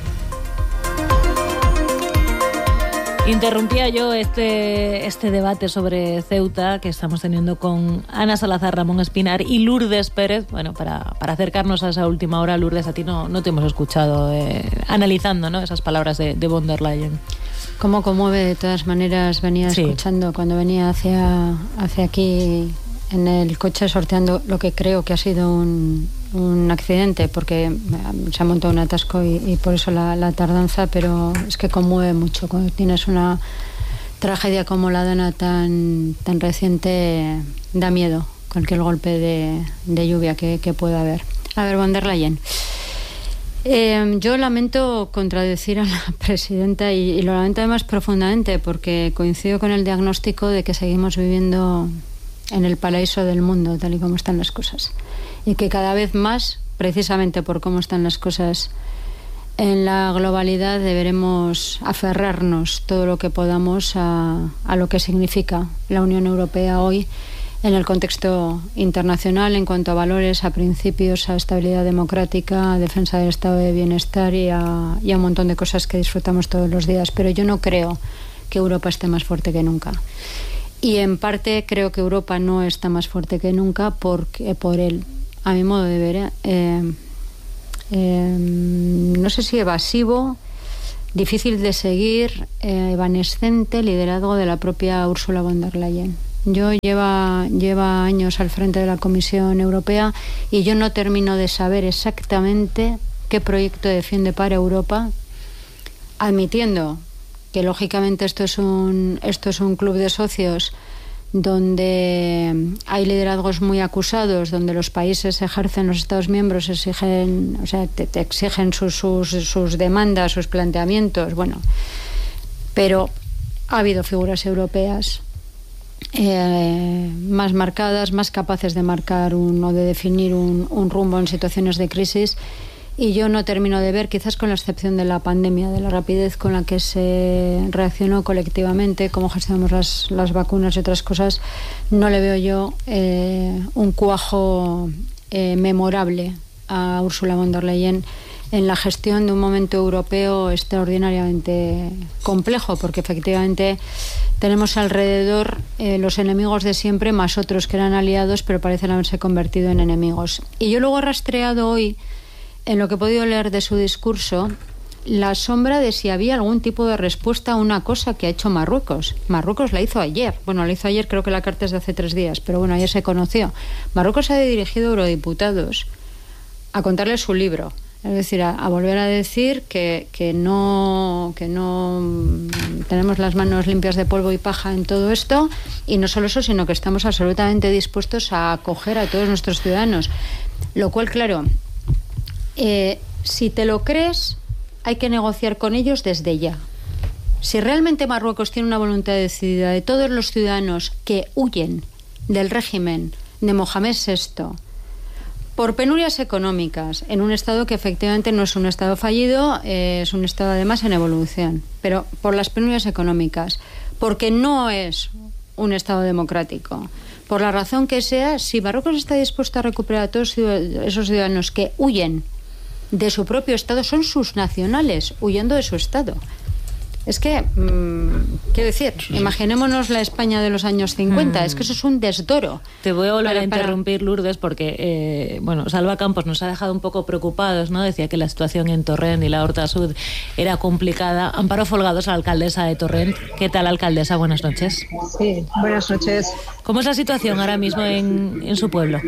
Interrumpía yo este, este debate sobre Ceuta que estamos teniendo con Ana Salazar, Ramón Espinar y Lourdes Pérez. Bueno, para, para acercarnos a esa última hora, Lourdes, a ti no, no te hemos escuchado eh, analizando, ¿no?, esas palabras de, de von der Leyen. Cómo conmueve, de todas maneras, venía sí. escuchando cuando venía hacia, hacia aquí en el coche sorteando lo que creo que ha sido un, un accidente, porque se ha montado un atasco y, y por eso la, la tardanza, pero es que conmueve mucho. Cuando tienes una tragedia como la Dana tan, tan reciente, da miedo cualquier golpe de, de lluvia que, que pueda haber. A ver, von der Leyen. Eh, yo lamento contradecir a la presidenta y, y lo lamento además profundamente, porque coincido con el diagnóstico de que seguimos viviendo en el paraíso del mundo, tal y como están las cosas, y que cada vez más, precisamente por cómo están las cosas en la globalidad deberemos aferrarnos todo lo que podamos a, a lo que significa la Unión Europea hoy en el contexto internacional en cuanto a valores, a principios, a estabilidad democrática, a defensa del estado de bienestar y a, y a un montón de cosas que disfrutamos todos los días. Pero yo no creo que Europa esté más fuerte que nunca. Y en parte creo que Europa no está más fuerte que nunca porque, por el, a mi modo de ver, eh, eh, no sé si evasivo, difícil de seguir, eh, evanescente liderazgo de la propia Ursula von der Leyen. Yo lleva, lleva años al frente de la Comisión Europea y yo no termino de saber exactamente qué proyecto defiende para Europa, admitiendo que lógicamente esto es un, esto es un club de socios donde hay liderazgos muy acusados, donde los países ejercen, los Estados miembros exigen, o sea, te, te exigen sus, sus, sus demandas, sus planteamientos, bueno, pero ha habido figuras europeas Eh, más marcadas, más capaces de marcar un, o de definir un, un rumbo en situaciones de crisis, y yo no termino de ver, quizás con la excepción de la pandemia, de la rapidez con la que se reaccionó colectivamente, cómo gestionamos las, las vacunas y otras cosas, no le veo yo eh, un cuajo eh, memorable a Ursula von der Leyen en la gestión de un momento europeo extraordinariamente complejo, porque efectivamente tenemos alrededor eh, los enemigos de siempre más otros que eran aliados pero parecen haberse convertido en enemigos. Y yo luego he rastreado hoy, en lo que he podido leer de su discurso, la sombra de si había algún tipo de respuesta a una cosa que ha hecho Marruecos. Marruecos la hizo ayer, bueno, la hizo ayer, creo que la carta es de hace tres días, pero bueno, ayer se conoció. Marruecos ha dirigido a eurodiputados a contarles su libro. Es decir, a, a volver a decir que, que, no, que no tenemos las manos limpias de polvo y paja en todo esto, y no solo eso, sino que estamos absolutamente dispuestos a acoger a todos nuestros ciudadanos. Lo cual, claro, eh, si te lo crees, hay que negociar con ellos desde ya. Si realmente Marruecos tiene una voluntad decidida de todos los ciudadanos que huyen del régimen de Mohamed sexto, por penurias económicas, en un Estado que efectivamente no es un Estado fallido, eh, es un Estado además en evolución, pero por las penurias económicas, porque no es un Estado democrático, por la razón que sea, si Marruecos está dispuesto a recuperar a todos esos ciudadanos que huyen de su propio Estado, son sus nacionales huyendo de su Estado. Es que, mmm, quiero decir, imaginémonos la España de los años cincuenta, mm. es que eso es un desdoro. Te voy a volver para, a interrumpir, Lourdes, porque, eh, bueno, Salva Campos nos ha dejado un poco preocupados, ¿no? Decía que la situación en Torrent y la Horta Sud era complicada. Amparo Folgados, la alcaldesa de Torrent. ¿Qué tal, alcaldesa? Buenas noches. Sí, buenas noches. ¿Cómo es la situación ahora mismo en, en su pueblo?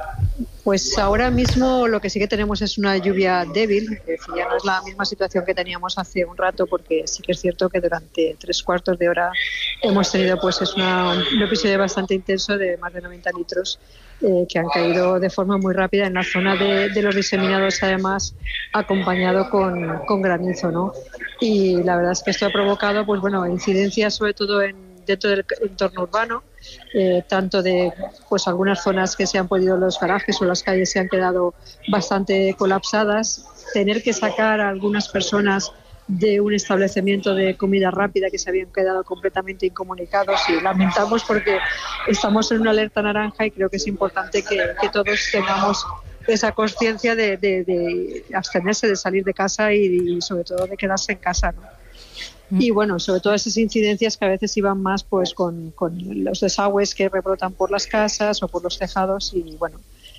Pues ahora mismo lo que sí que tenemos es una lluvia débil, es decir, ya no es la misma situación que teníamos hace un rato, porque sí que es cierto que durante tres cuartos de hora hemos tenido pues es una, un episodio bastante intenso de más de noventa litros eh, que han caído de forma muy rápida en la zona de, de los diseminados, además acompañado con, con granizo, ¿no? Y la verdad es que esto ha provocado pues bueno incidencias sobre todo en dentro del entorno urbano, eh, tanto de pues algunas zonas que se han podido, los garajes o las calles se han quedado bastante colapsadas, tener que sacar a algunas personas de un establecimiento de comida rápida que se habían quedado completamente incomunicados, y lamentamos porque estamos en una alerta naranja y creo que es importante que, que todos tengamos esa conciencia de, de, de abstenerse de salir de casa y, y sobre todo de quedarse en casa, ¿no? Y bueno, sobre todo esas incidencias que a veces iban más pues con, con los desagües que rebrotan por las casas o por los tejados, y bueno,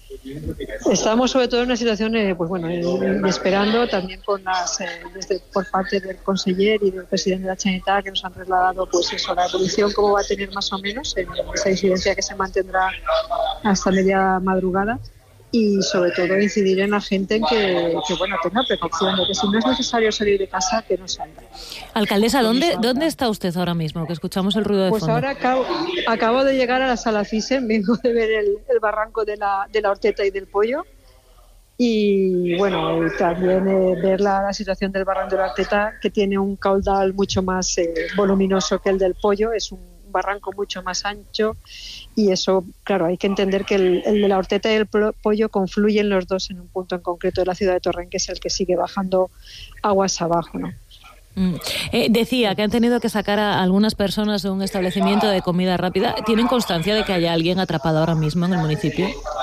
estamos sobre todo en una situación eh, pues bueno, eh, esperando también con las, eh, desde, por parte del conseller y del presidente de la Generalitat, que nos han trasladado pues eso, la evolución, cómo va a tener más o menos en esa incidencia que se mantendrá hasta media madrugada. Y sobre todo incidir en la gente en que, que bueno, tenga precaución, de que si no es necesario salir de casa, que no salga. Alcaldesa, ¿dónde, ¿dónde está usted ahora mismo? Que escuchamos el ruido de pues fondo. Pues ahora acabo, acabo de llegar a la sala Thyssen, vengo de ver el, el barranco de la, de la Horteta y del Pollo, y bueno, y también eh, ver la, la situación del barranco de la Horteta, que tiene un caudal mucho más eh, voluminoso que el del Pollo. Es un barranco mucho más ancho y eso, claro, hay que entender que el, el de la Horteta y el Pollo confluyen los dos en un punto en concreto de la ciudad de Torrent, que es el que sigue bajando aguas abajo, ¿no? Mm. Eh, decía que han tenido que sacar a algunas personas de un establecimiento de comida rápida. ¿Tienen constancia de que haya alguien atrapado ahora mismo en el municipio?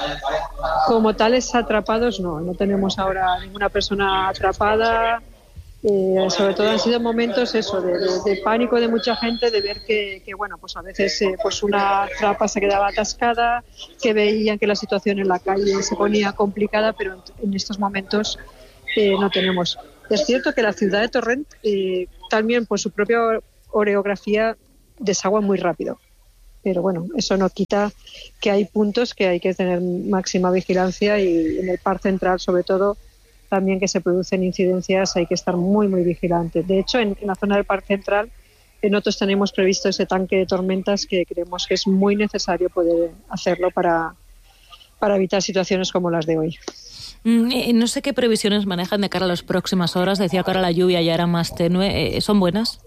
Como tales atrapados, no. No tenemos ahora ninguna persona atrapada. Eh, sobre todo han sido momentos eso de, de, de pánico de mucha gente, de ver que, que bueno, pues a veces eh, pues una trapa se quedaba atascada, que veían que la situación en la calle se ponía complicada, pero en, en estos momentos eh, no tenemos. Es cierto que la ciudad de Torrent eh, también por su propia orografía desagua muy rápido, pero bueno, eso no quita que hay puntos que hay que tener máxima vigilancia y en el Parc Central sobre todo también que se producen incidencias hay que estar muy muy vigilantes. De hecho, en, en la zona del Parc Central eh, nosotros tenemos previsto ese tanque de tormentas que creemos que es muy necesario poder hacerlo para, para evitar situaciones como las de hoy. No sé qué previsiones manejan de cara a las próximas horas. Decía que ahora la lluvia ya era más tenue. ¿Son buenas?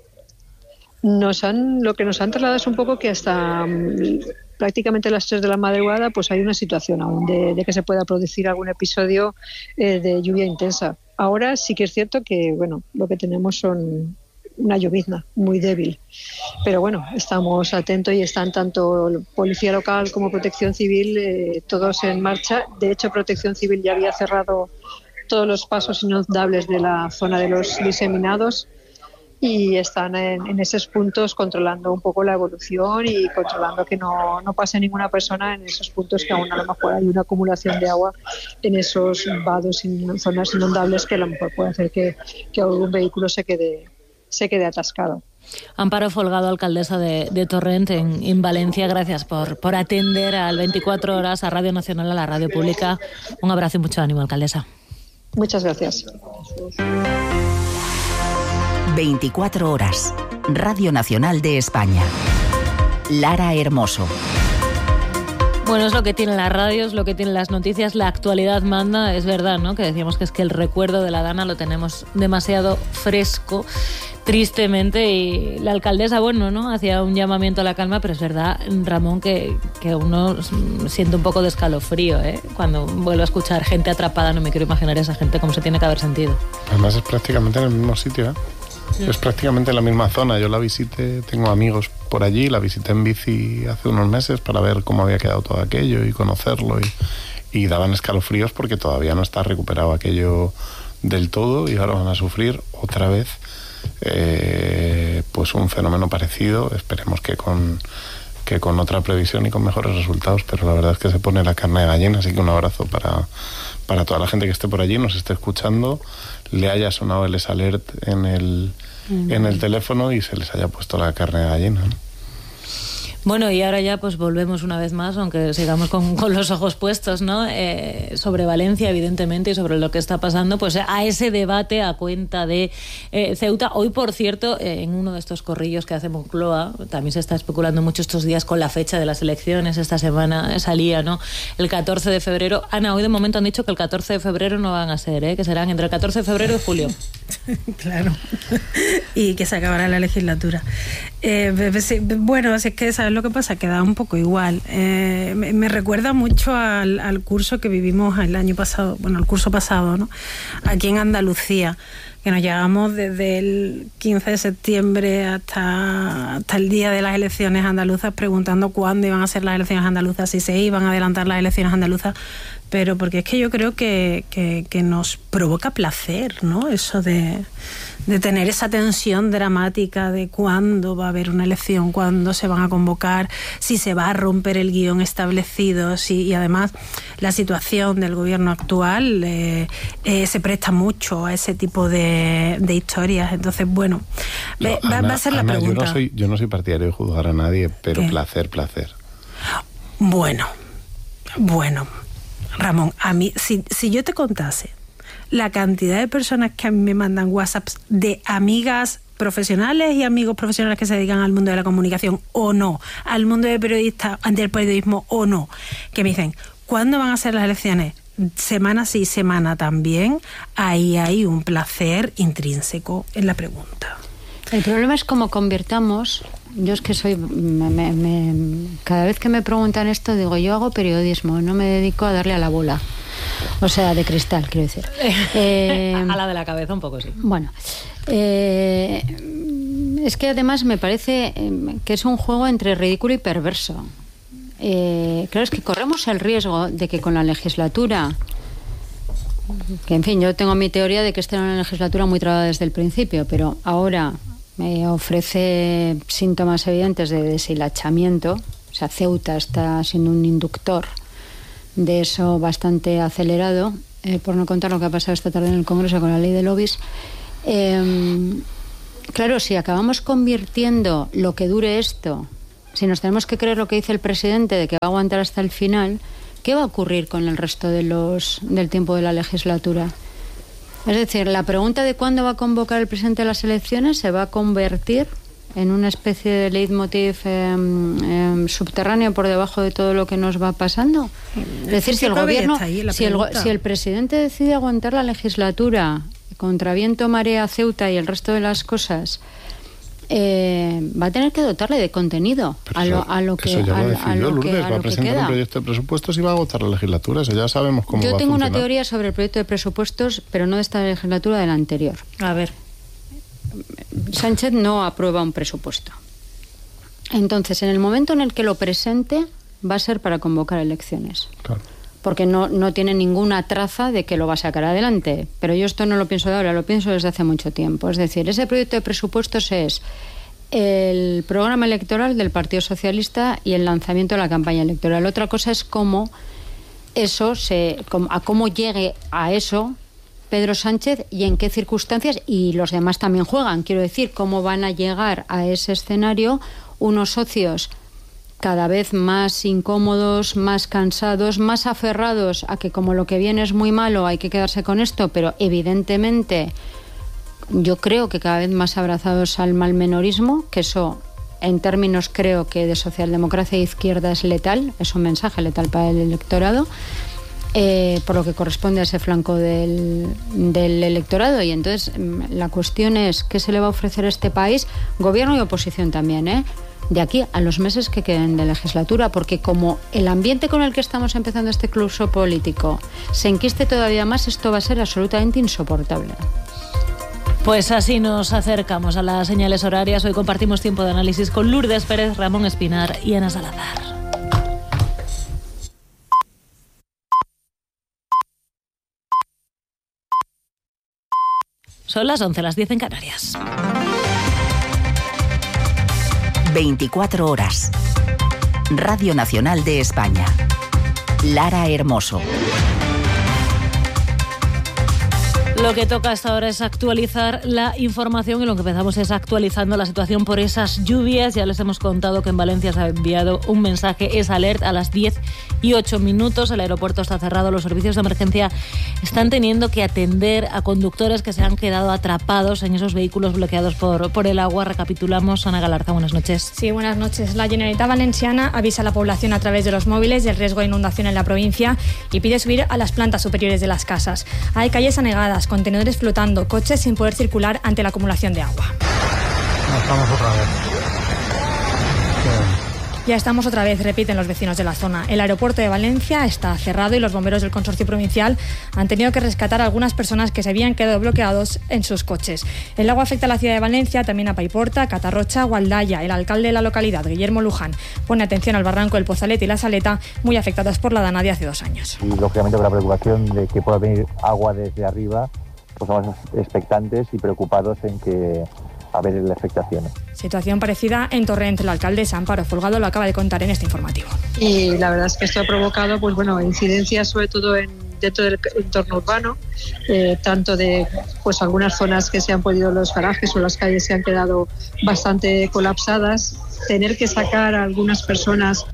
Nos han, lo que nos han trasladado es un poco que hasta um, prácticamente las tres de la madrugada pues hay una situación aún de, de que se pueda producir algún episodio eh, de lluvia intensa. Ahora sí que es cierto que bueno, lo que tenemos son una llovizna muy débil. Pero bueno, estamos atentos y están tanto Policía Local como Protección Civil eh, todos en marcha. De hecho, Protección Civil ya había cerrado todos los pasos inundables de la zona de los diseminados y están en, en esos puntos controlando un poco la evolución y controlando que no, no pase ninguna persona en esos puntos que aún a lo mejor hay una acumulación de agua en esos vados y zonas inundables que a lo mejor puede hacer que, que algún vehículo se quede se quede atascado. Amparo Folgado, alcaldesa de, de Torrent en, en Valencia, gracias por, por atender al veinticuatro horas a Radio Nacional, a la radio pública. Un abrazo y mucho ánimo, alcaldesa. Muchas gracias. veinticuatro horas, Radio Nacional de España. Lara Hermoso. Bueno, es lo que tiene la radio, es lo que tienen las noticias, la actualidad manda, es verdad, ¿no? Que decíamos que es que el recuerdo de la Dana lo tenemos demasiado fresco, tristemente, y la alcaldesa, bueno, ¿no? Hacía un llamamiento a la calma, pero es verdad, Ramón, que, que uno siente un poco de escalofrío, ¿eh? Cuando vuelvo a escuchar gente atrapada, no me quiero imaginar esa gente cómo se tiene que haber sentido. Además es prácticamente en el mismo sitio, ¿eh? Sí. Es prácticamente en la misma zona. Yo la visité, tengo amigos por allí, la visité en bici hace unos meses para ver cómo había quedado todo aquello y conocerlo y, y daban escalofríos porque todavía no está recuperado aquello del todo y ahora van a sufrir otra vez eh, pues un fenómeno parecido. Esperemos que con, que con otra previsión y con mejores resultados, pero la verdad es que se pone la carne de gallina, así que un abrazo para, para toda la gente que esté por allí, nos esté escuchando, le haya sonado el S-Alert en el, mm. en el teléfono y se les haya puesto la carne de gallina, ¿no? Bueno, y ahora ya pues volvemos una vez más, aunque sigamos con, con los ojos puestos, ¿no? Eh, sobre Valencia, evidentemente, y sobre lo que está pasando, pues a ese debate a cuenta de eh, Ceuta. Hoy, por cierto, eh, en uno de estos corrillos que hace Moncloa, también se está especulando mucho estos días con la fecha de las elecciones. Esta semana salía, ¿no? El catorce de febrero. Ana, hoy de momento han dicho que el catorce de febrero no van a ser, ¿eh? Que serán entre el catorce de febrero y julio. Claro. Y que se acabará la legislatura. Eh, bueno, así es que ¿sabes lo que pasa? Que da un poco igual. Eh, me, me recuerda mucho al, al curso que vivimos el año pasado, bueno, el curso pasado, ¿no? Aquí en Andalucía, que nos llevamos desde el quince de septiembre hasta, hasta el día de las elecciones andaluzas preguntando cuándo iban a ser las elecciones andaluzas, si se iban a adelantar las elecciones andaluzas, pero porque es que yo creo que, que, que nos provoca placer, ¿no? Eso de, de tener esa tensión dramática de cuándo va a haber una elección, cuándo se van a convocar, si se va a romper el guión establecido, si, y además la situación del gobierno actual eh, eh, se presta mucho a ese tipo de, de historias. Entonces, bueno, no, va, Ana, va a ser la Ana, pregunta. Yo no, soy, yo no soy partidario de juzgar a nadie, pero ¿qué? placer, placer. Bueno, bueno, Ramón, a mí, si, si yo te contase la cantidad de personas que a mí me mandan WhatsApps de amigas profesionales y amigos profesionales que se dedican al mundo de la comunicación o no, al mundo de periodistas, del periodismo o no, que me dicen, ¿cuándo van a ser las elecciones? Semana sí, semana también. Ahí hay un placer intrínseco en la pregunta. El problema es cómo convirtamos yo es que soy... Me, me, me, cada vez que me preguntan esto, digo, yo hago periodismo, no me dedico a darle a la bola. O sea, de cristal, quiero decir. Eh, a la de la cabeza un poco, sí. Bueno, eh, es que además me parece que es un juego entre ridículo y perverso. Eh, claro, es que corremos el riesgo de que con la legislatura... Que, en fin, yo tengo mi teoría de que esta era una legislatura muy trabada desde el principio, pero ahora me ofrece síntomas evidentes de deshilachamiento. O sea, Ceuta está siendo un inductor de eso bastante acelerado, eh, por no contar lo que ha pasado esta tarde en el Congreso con la ley de lobbies. Eh, claro, si acabamos convirtiendo lo que dure esto, si nos tenemos que creer lo que dice el presidente de que va a aguantar hasta el final, ¿qué va a ocurrir con el resto de los del tiempo de la legislatura? Es decir, la pregunta de cuándo va a convocar el presidente a las elecciones se va a convertir en una especie de leitmotiv eh, eh, subterráneo por debajo de todo lo que nos va pasando. Es decir, si el gobierno, si el, si el presidente decide aguantar la legislatura contra viento, marea, Ceuta y el resto de las cosas, Eh, va a tener que dotarle de contenido a lo, a lo que, eso ya lo a, a lo Lourdes, que, a va lo a que presentar queda. un proyecto de presupuestos y va a votar la legislatura, eso ya sabemos cómo Yo va a tengo funcionar. una teoría sobre el proyecto de presupuestos, pero no de esta legislatura, de la anterior. A ver. Sánchez no aprueba un presupuesto. Entonces, en el momento en el que lo presente, va a ser para convocar elecciones. Claro. Porque no, no tiene ninguna traza de que lo va a sacar adelante. Pero yo esto no lo pienso de ahora, lo pienso desde hace mucho tiempo. Es decir, ese proyecto de presupuestos es el programa electoral del Partido Socialista y el lanzamiento de la campaña electoral. Otra cosa es cómo eso se, a cómo llegue a eso Pedro Sánchez y en qué circunstancias, y los demás también juegan, quiero decir, cómo van a llegar a ese escenario unos socios cada vez más incómodos, más cansados, más aferrados a que como lo que viene es muy malo hay que quedarse con esto, pero evidentemente yo creo que cada vez más abrazados al malmenorismo, que eso en términos creo que de socialdemocracia e izquierda es letal, es un mensaje letal para el electorado, eh, por lo que corresponde a ese flanco del, del electorado. Y entonces la cuestión es qué se le va a ofrecer a este país, gobierno y oposición también, ¿eh? de aquí a los meses que queden de legislatura, porque como el ambiente con el que estamos empezando este curso político se enquiste todavía más, esto va a ser absolutamente insoportable. Pues así nos acercamos a las señales horarias. Hoy compartimos tiempo de análisis con Lourdes Pérez, Ramón Espinar y Ana Salazar. Son las once, las diez en Canarias. veinticuatro horas. Radio Nacional de España. Lara Hermoso. Lo que toca hasta ahora es actualizar la información y lo que empezamos es actualizando la situación por esas lluvias. Ya les hemos contado que en Valencia se ha enviado un mensaje, es alert a las diez y ocho minutos. El aeropuerto está cerrado, los servicios de emergencia están teniendo que atender a conductores que se han quedado atrapados en esos vehículos bloqueados por, por el agua. Recapitulamos. Ana Galarza, buenas noches. Sí, buenas noches. La Generalitat Valenciana avisa a la población a través de los móviles del riesgo de inundación en la provincia y pide subir a las plantas superiores de las casas. Hay calles anegadas, contenedores flotando, coches sin poder circular ante la acumulación de agua. Estamos otra vez. Ya estamos otra vez, repiten los vecinos de la zona. El aeropuerto de Valencia está cerrado y los bomberos del consorcio provincial han tenido que rescatar a algunas personas que se habían quedado bloqueados en sus coches. El agua afecta a la ciudad de Valencia, también a Paiporta, Catarrocha, Gualdaya. El alcalde de la localidad, Guillermo Luján, pone atención al barranco del Pozalet y la Saleta, muy afectadas por la dana de hace dos años. Y lógicamente con la preocupación de que pueda venir agua desde arriba, pues estamos expectantes y preocupados en que a ver la afectación. Situación parecida en Torrent. La alcaldesa Amparo Folgado lo acaba de contar en este informativo. Y la verdad es que esto ha provocado, pues bueno, incidencias sobre todo en, dentro del entorno urbano, eh, tanto de pues algunas zonas que se han podido, los garajes o las calles se han quedado bastante colapsadas, tener que sacar a algunas personas.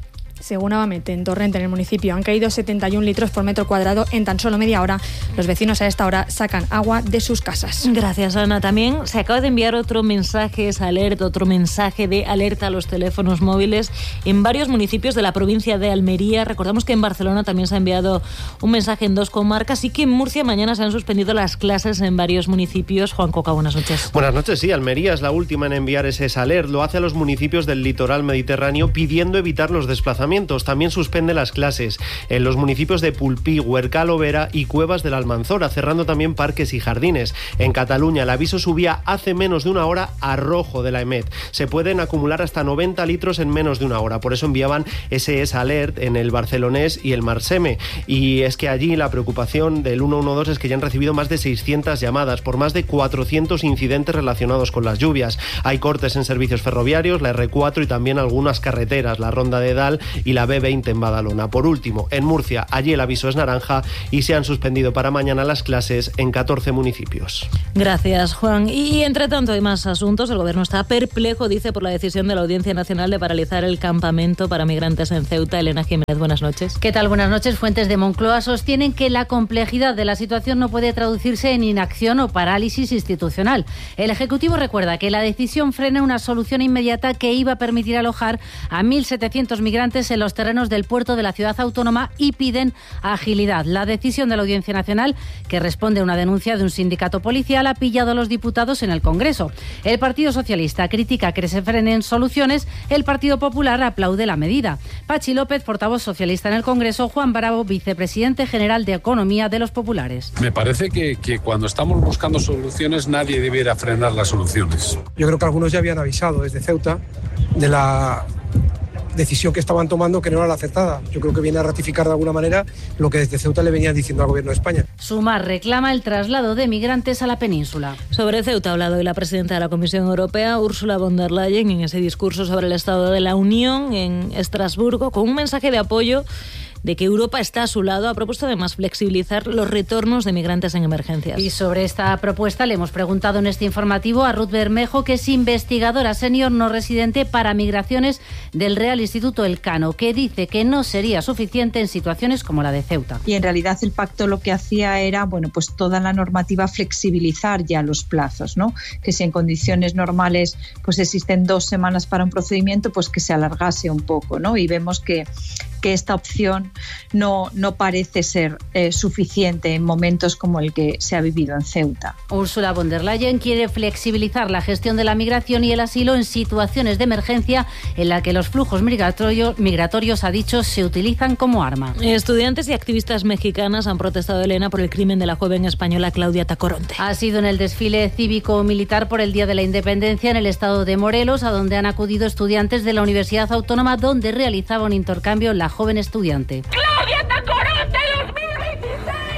Según Avamete, en Torrente, en el municipio, han caído setenta y un litros por metro cuadrado en tan solo media hora. Los vecinos a esta hora sacan agua de sus casas. Gracias, Ana. También se acaba de enviar otro mensaje, es alerta, otro mensaje de alerta a los teléfonos móviles en varios municipios de la provincia de Almería. Recordamos que en Barcelona también se ha enviado un mensaje en dos comarcas y que en Murcia mañana se han suspendido las clases en varios municipios. Juan Coca, buenas noches. Buenas noches, sí. Almería es la última en enviar ese alert. Lo hace a los municipios del litoral mediterráneo pidiendo evitar los desplazamientos. También suspende las clases en los municipios de Pulpí, Huercal, Overa y Cuevas de la Almanzora, cerrando también parques y jardines. En Cataluña el aviso subía hace menos de una hora a rojo de la E M E T. Se pueden acumular hasta noventa litros en menos de una hora. Por eso enviaban ese S alert en el Barcelonés y el Marseme. Y es que allí la preocupación del ciento doce es que ya han recibido más de seiscientas llamadas por más de cuatrocientos incidentes relacionados con las lluvias. Hay cortes en servicios ferroviarios, la erre cuatro y también algunas carreteras, la Ronda de Dal y la be veinte en Badalona. Por último, en Murcia, allí el aviso es naranja y se han suspendido para mañana las clases en catorce municipios. Gracias, Juan. Y entre tanto hay más asuntos. El gobierno está perplejo, dice, por la decisión de la Audiencia Nacional de paralizar el campamento para migrantes en Ceuta. Elena Jiménez, buenas noches. ¿Qué tal? Buenas noches. Fuentes de Moncloa sostienen que la complejidad de la situación no puede traducirse en inacción o parálisis institucional. El Ejecutivo recuerda que la decisión frena una solución inmediata que iba a permitir alojar a mil setecientos migrantes en los terrenos del puerto de la ciudad autónoma y piden agilidad. La decisión de la Audiencia Nacional, que responde a una denuncia de un sindicato policial, ha pillado a los diputados en el Congreso. El Partido Socialista critica que se frenen soluciones, el Partido Popular aplaude la medida. Pachi López, portavoz socialista en el Congreso, Juan Bravo, vicepresidente general de Economía de los Populares. Me parece que, que cuando estamos buscando soluciones nadie debiera frenar las soluciones. Yo creo que algunos ya habían avisado desde Ceuta de la decisión que estaban tomando, que no era la acertada. Yo creo que viene a ratificar de alguna manera lo que desde Ceuta le venían diciendo al Gobierno de España. Sumar reclama el traslado de migrantes a la península. Sobre Ceuta ha hablado hoy la presidenta de la Comisión Europea, Ursula von der Leyen, en ese discurso sobre el Estado de la Unión en Estrasburgo, con un mensaje de apoyo de que Europa está a su lado. Ha propuesto además flexibilizar los retornos de migrantes en emergencias. Y sobre esta propuesta le hemos preguntado en este informativo a Ruth Bermejo, que es investigadora senior no residente para migraciones del Real Instituto Elcano, que dice que no sería suficiente en situaciones como la de Ceuta. Y en realidad el pacto lo que hacía era, bueno, pues toda la normativa flexibilizar ya los plazos, ¿no? Que si en condiciones normales pues existen dos semanas para un procedimiento, pues que se alargase un poco, ¿no? Y vemos que que esta opción no, no parece ser eh, suficiente en momentos como el que se ha vivido en Ceuta. Ursula von der Leyen quiere flexibilizar la gestión de la migración y el asilo en situaciones de emergencia en la que los flujos migratorios, migratorios, ha dicho, se utilizan como arma. Estudiantes y activistas mexicanas han protestado, Elena, por el crimen de la joven española Claudia Tacoronte. Ha sido en el desfile cívico-militar por el Día de la Independencia en el estado de Morelos, a donde han acudido estudiantes de la Universidad Autónoma, donde realizaba un intercambio la joven estudiante. ¡Claudia Tacoronte dos mil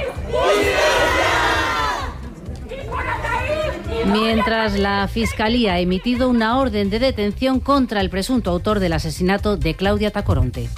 veintiséis! Mientras la Fiscalía ha emitido una orden de detención contra el presunto autor del asesinato de Claudia Tacoronte.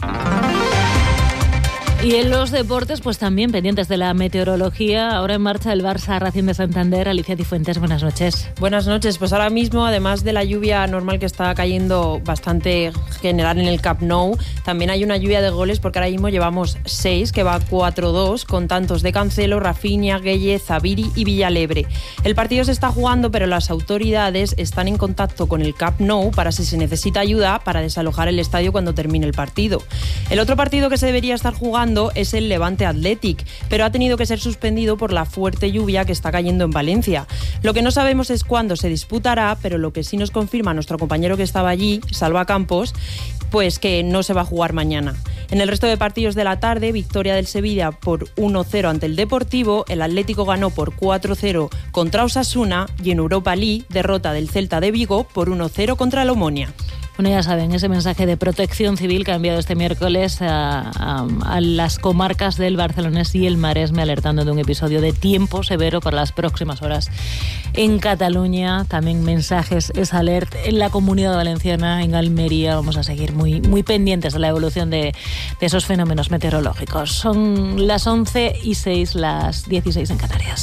Y en los deportes, pues también pendientes de la meteorología. Ahora en marcha el Barça Racing de Santander. Alicia Cifuentes, buenas noches. Buenas noches. Pues ahora mismo, además de la lluvia normal que está cayendo bastante general en el Camp Nou, también hay una lluvia de goles, porque ahora mismo llevamos seis, que va cuatro dos, con tantos de Cancelo, Rafinha, Gueye, Zabiri y Villalebre. El partido se está jugando, pero las autoridades están en contacto con el Camp Nou para, si se necesita ayuda, para desalojar el estadio cuando termine el partido. El otro partido que se debería estar jugando es el Levante Athletic, pero ha tenido que ser suspendido por la fuerte lluvia que está cayendo en Valencia. Lo que no sabemos es cuándo se disputará, pero lo que sí nos confirma nuestro compañero que estaba allí, Salva Campos, pues que no se va a jugar mañana. En el resto de partidos de la tarde, victoria del Sevilla por uno cero ante el Deportivo, el Atlético ganó por cuatro cero contra Osasuna y en Europa League, derrota del Celta de Vigo por uno cero contra el Omonia. Bueno, ya saben, ese mensaje de protección civil que ha enviado este miércoles a, a, a las comarcas del Barcelonés y el Maresme, alertando de un episodio de tiempo severo para las próximas horas en Cataluña. También mensajes, es alert en la Comunidad Valenciana, en Almería. Vamos a seguir muy, muy pendientes de la evolución de, de esos fenómenos meteorológicos. Son las once y seis, las dieciséis en Canarias.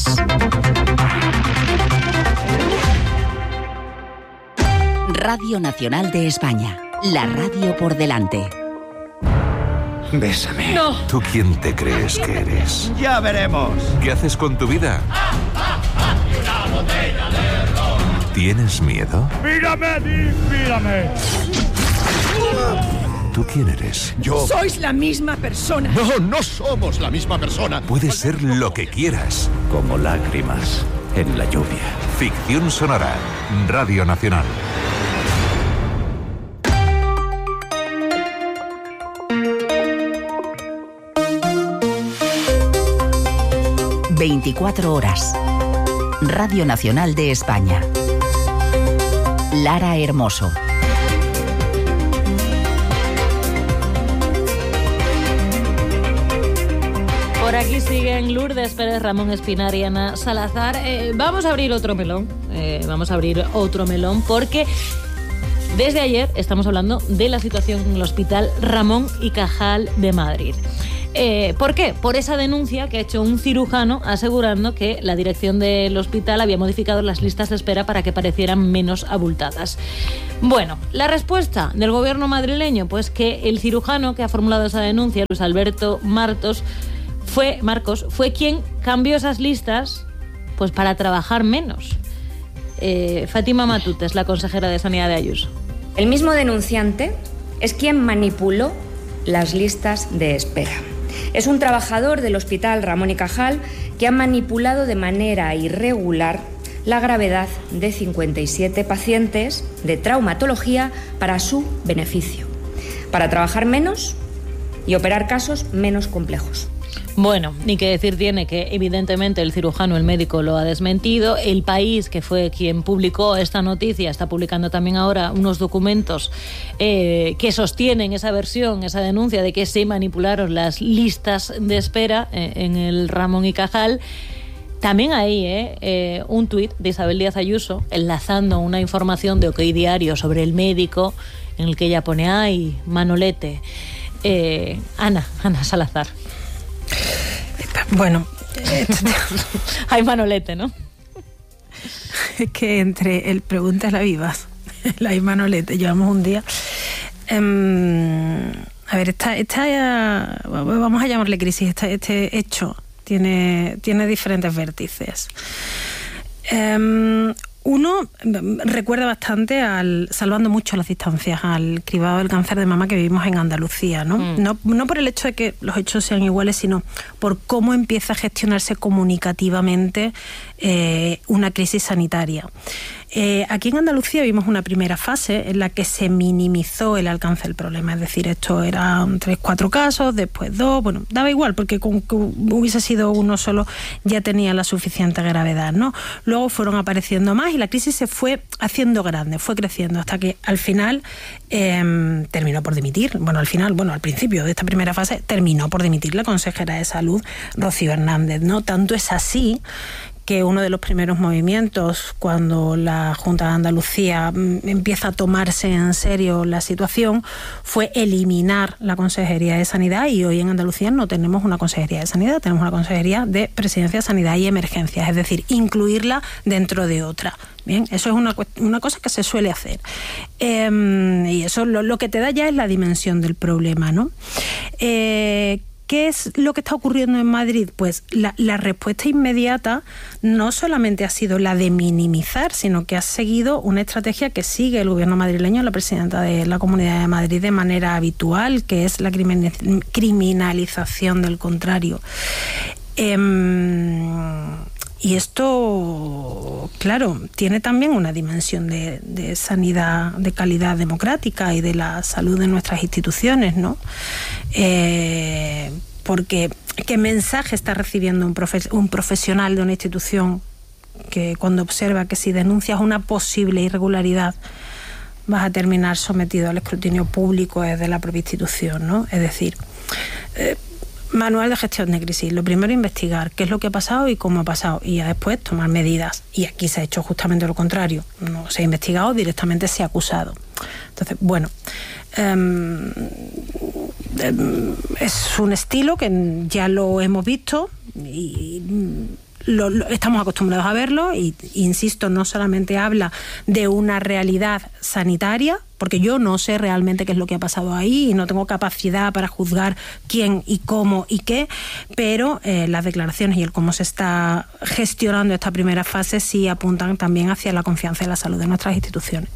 Radio Nacional de España, la radio por delante. Bésame. No. ¿Tú quién te crees que eres? Ya veremos. ¿Qué haces con tu vida? ¿Tienes miedo? ¡Mírame, mírame! ¿Tú quién eres? Yo. Sois la misma persona. No, no somos la misma persona. Puedes ser lo que quieras. Como lágrimas en la lluvia. Ficción sonora. Radio Nacional. veinticuatro horas. Radio Nacional de España. Lara Hermoso. Por aquí siguen Lourdes Pérez, Ramón Espinar y Ana Salazar. Eh, vamos a abrir otro melón. Eh, vamos a abrir otro melón porque desde ayer estamos hablando de la situación en el Hospital Ramón y Cajal de Madrid. Eh, ¿Por qué? Por esa denuncia que ha hecho un cirujano asegurando que la dirección del hospital había modificado las listas de espera para que parecieran menos abultadas. Bueno, la respuesta del gobierno madrileño, pues que el cirujano que ha formulado esa denuncia, Luis Alberto Martos, fue, Marcos, fue quien cambió esas listas pues para trabajar menos. Eh, Fátima Matutes, la consejera de Sanidad de Ayuso. El mismo denunciante es quien manipuló las listas de espera. Es un trabajador del Hospital Ramón y Cajal que ha manipulado de manera irregular la gravedad de cincuenta y siete pacientes de traumatología para su beneficio, para trabajar menos y operar casos menos complejos. Bueno, ni que decir tiene que evidentemente el cirujano, el médico, lo ha desmentido. El País, que fue quien publicó esta noticia, está publicando también ahora unos documentos eh, que sostienen esa versión, esa denuncia de que se manipularon las listas de espera eh, en el Ramón y Cajal. También hay eh, eh, un tuit de Isabel Díaz Ayuso enlazando una información de OK Diario sobre el médico en el que ella pone ¡ay, Manolete! Eh, Ana, Ana Salazar. Bueno, hay Manolete, ¿no? Es que entre el pregunta la vivas, la hay Manolete, llevamos un día. Um, a ver, esta, esta, vamos a llamarle crisis, esta, este hecho tiene, tiene diferentes vértices. Um, Uno recuerda bastante, al salvando mucho las distancias, al cribado del cáncer de mama que vivimos en Andalucía, ¿no? Mm. No, no por el hecho de que los hechos sean iguales, sino por cómo empieza a gestionarse comunicativamente eh, una crisis sanitaria. Eh, aquí en Andalucía vimos una primera fase en la que se minimizó el alcance del problema, es decir, esto eran tres, cuatro casos, después dos, bueno, daba igual, porque con que hubiese sido uno solo ya tenía la suficiente gravedad, ¿no? Luego fueron apareciendo más y la crisis se fue haciendo grande, fue creciendo, hasta que al final eh, terminó por dimitir, bueno, al final, bueno, al principio de esta primera fase terminó por dimitir la consejera de Salud, Rocío Hernández, ¿no? Tanto es así que uno de los primeros movimientos cuando la Junta de Andalucía empieza a tomarse en serio la situación fue eliminar la Consejería de Sanidad, y hoy en Andalucía no tenemos una Consejería de Sanidad, tenemos una Consejería de Presidencia, Sanidad y Emergencias, es decir, incluirla dentro de otra. Bien, eso es una, una cosa que se suele hacer. Eh, y eso lo, lo que te da ya es la dimensión del problema, ¿no? Eh, ¿Qué es lo que está ocurriendo en Madrid? Pues la, la respuesta inmediata no solamente ha sido la de minimizar, sino que ha seguido una estrategia que sigue el gobierno madrileño, la presidenta de la Comunidad de Madrid, de manera habitual, que es la criminalización del contrario. Eh, y esto, claro, tiene también una dimensión de, de sanidad, de calidad democrática y de la salud de nuestras instituciones, ¿no? Eh, porque ¿qué mensaje está recibiendo un, profe- un profesional de una institución que cuando observa que si denuncias una posible irregularidad vas a terminar sometido al escrutinio público desde la propia institución, ¿no? Es decir, eh, manual de gestión de crisis. Lo primero, investigar qué es lo que ha pasado y cómo ha pasado, y ya después tomar medidas. Y aquí se ha hecho justamente lo contrario. No se ha investigado, directamente se ha acusado. Entonces, bueno, um, um, es un estilo que ya lo hemos visto y lo, lo, estamos acostumbrados a verlo y, insisto, no solamente habla de una realidad sanitaria, porque yo no sé realmente qué es lo que ha pasado ahí y no tengo capacidad para juzgar quién y cómo y qué, pero eh, las declaraciones y el cómo se está gestionando esta primera fase sí apuntan también hacia la confianza en la salud de nuestras instituciones.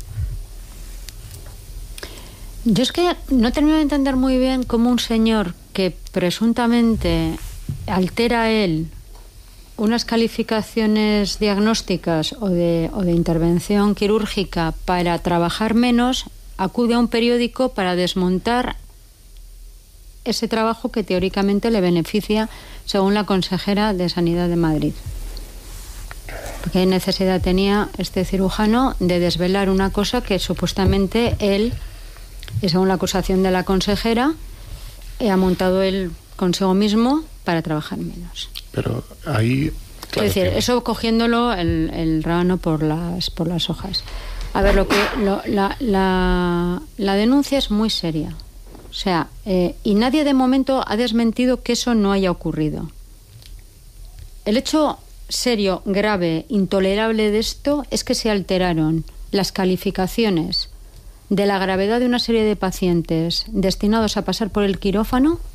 Yo es que no termino de entender muy bien cómo un señor que presuntamente altera él unas calificaciones diagnósticas o de, o de intervención quirúrgica para trabajar menos, acude a un periódico para desmontar ese trabajo que teóricamente le beneficia, según la consejera de Sanidad de Madrid. ¿Qué necesidad tenía este cirujano de desvelar una cosa que supuestamente él, y según la acusación de la consejera, ha montado él consigo mismo para trabajar menos? Pero ahí... Claro, es decir, que... eso cogiéndolo el, el rábano por las, por las hojas. A ver, lo que lo, la, la, la denuncia es muy seria. O sea, eh, y nadie de momento ha desmentido que eso no haya ocurrido. El hecho serio, grave, intolerable de esto es que se alteraron las calificaciones de la gravedad de una serie de pacientes destinados a pasar por el quirófano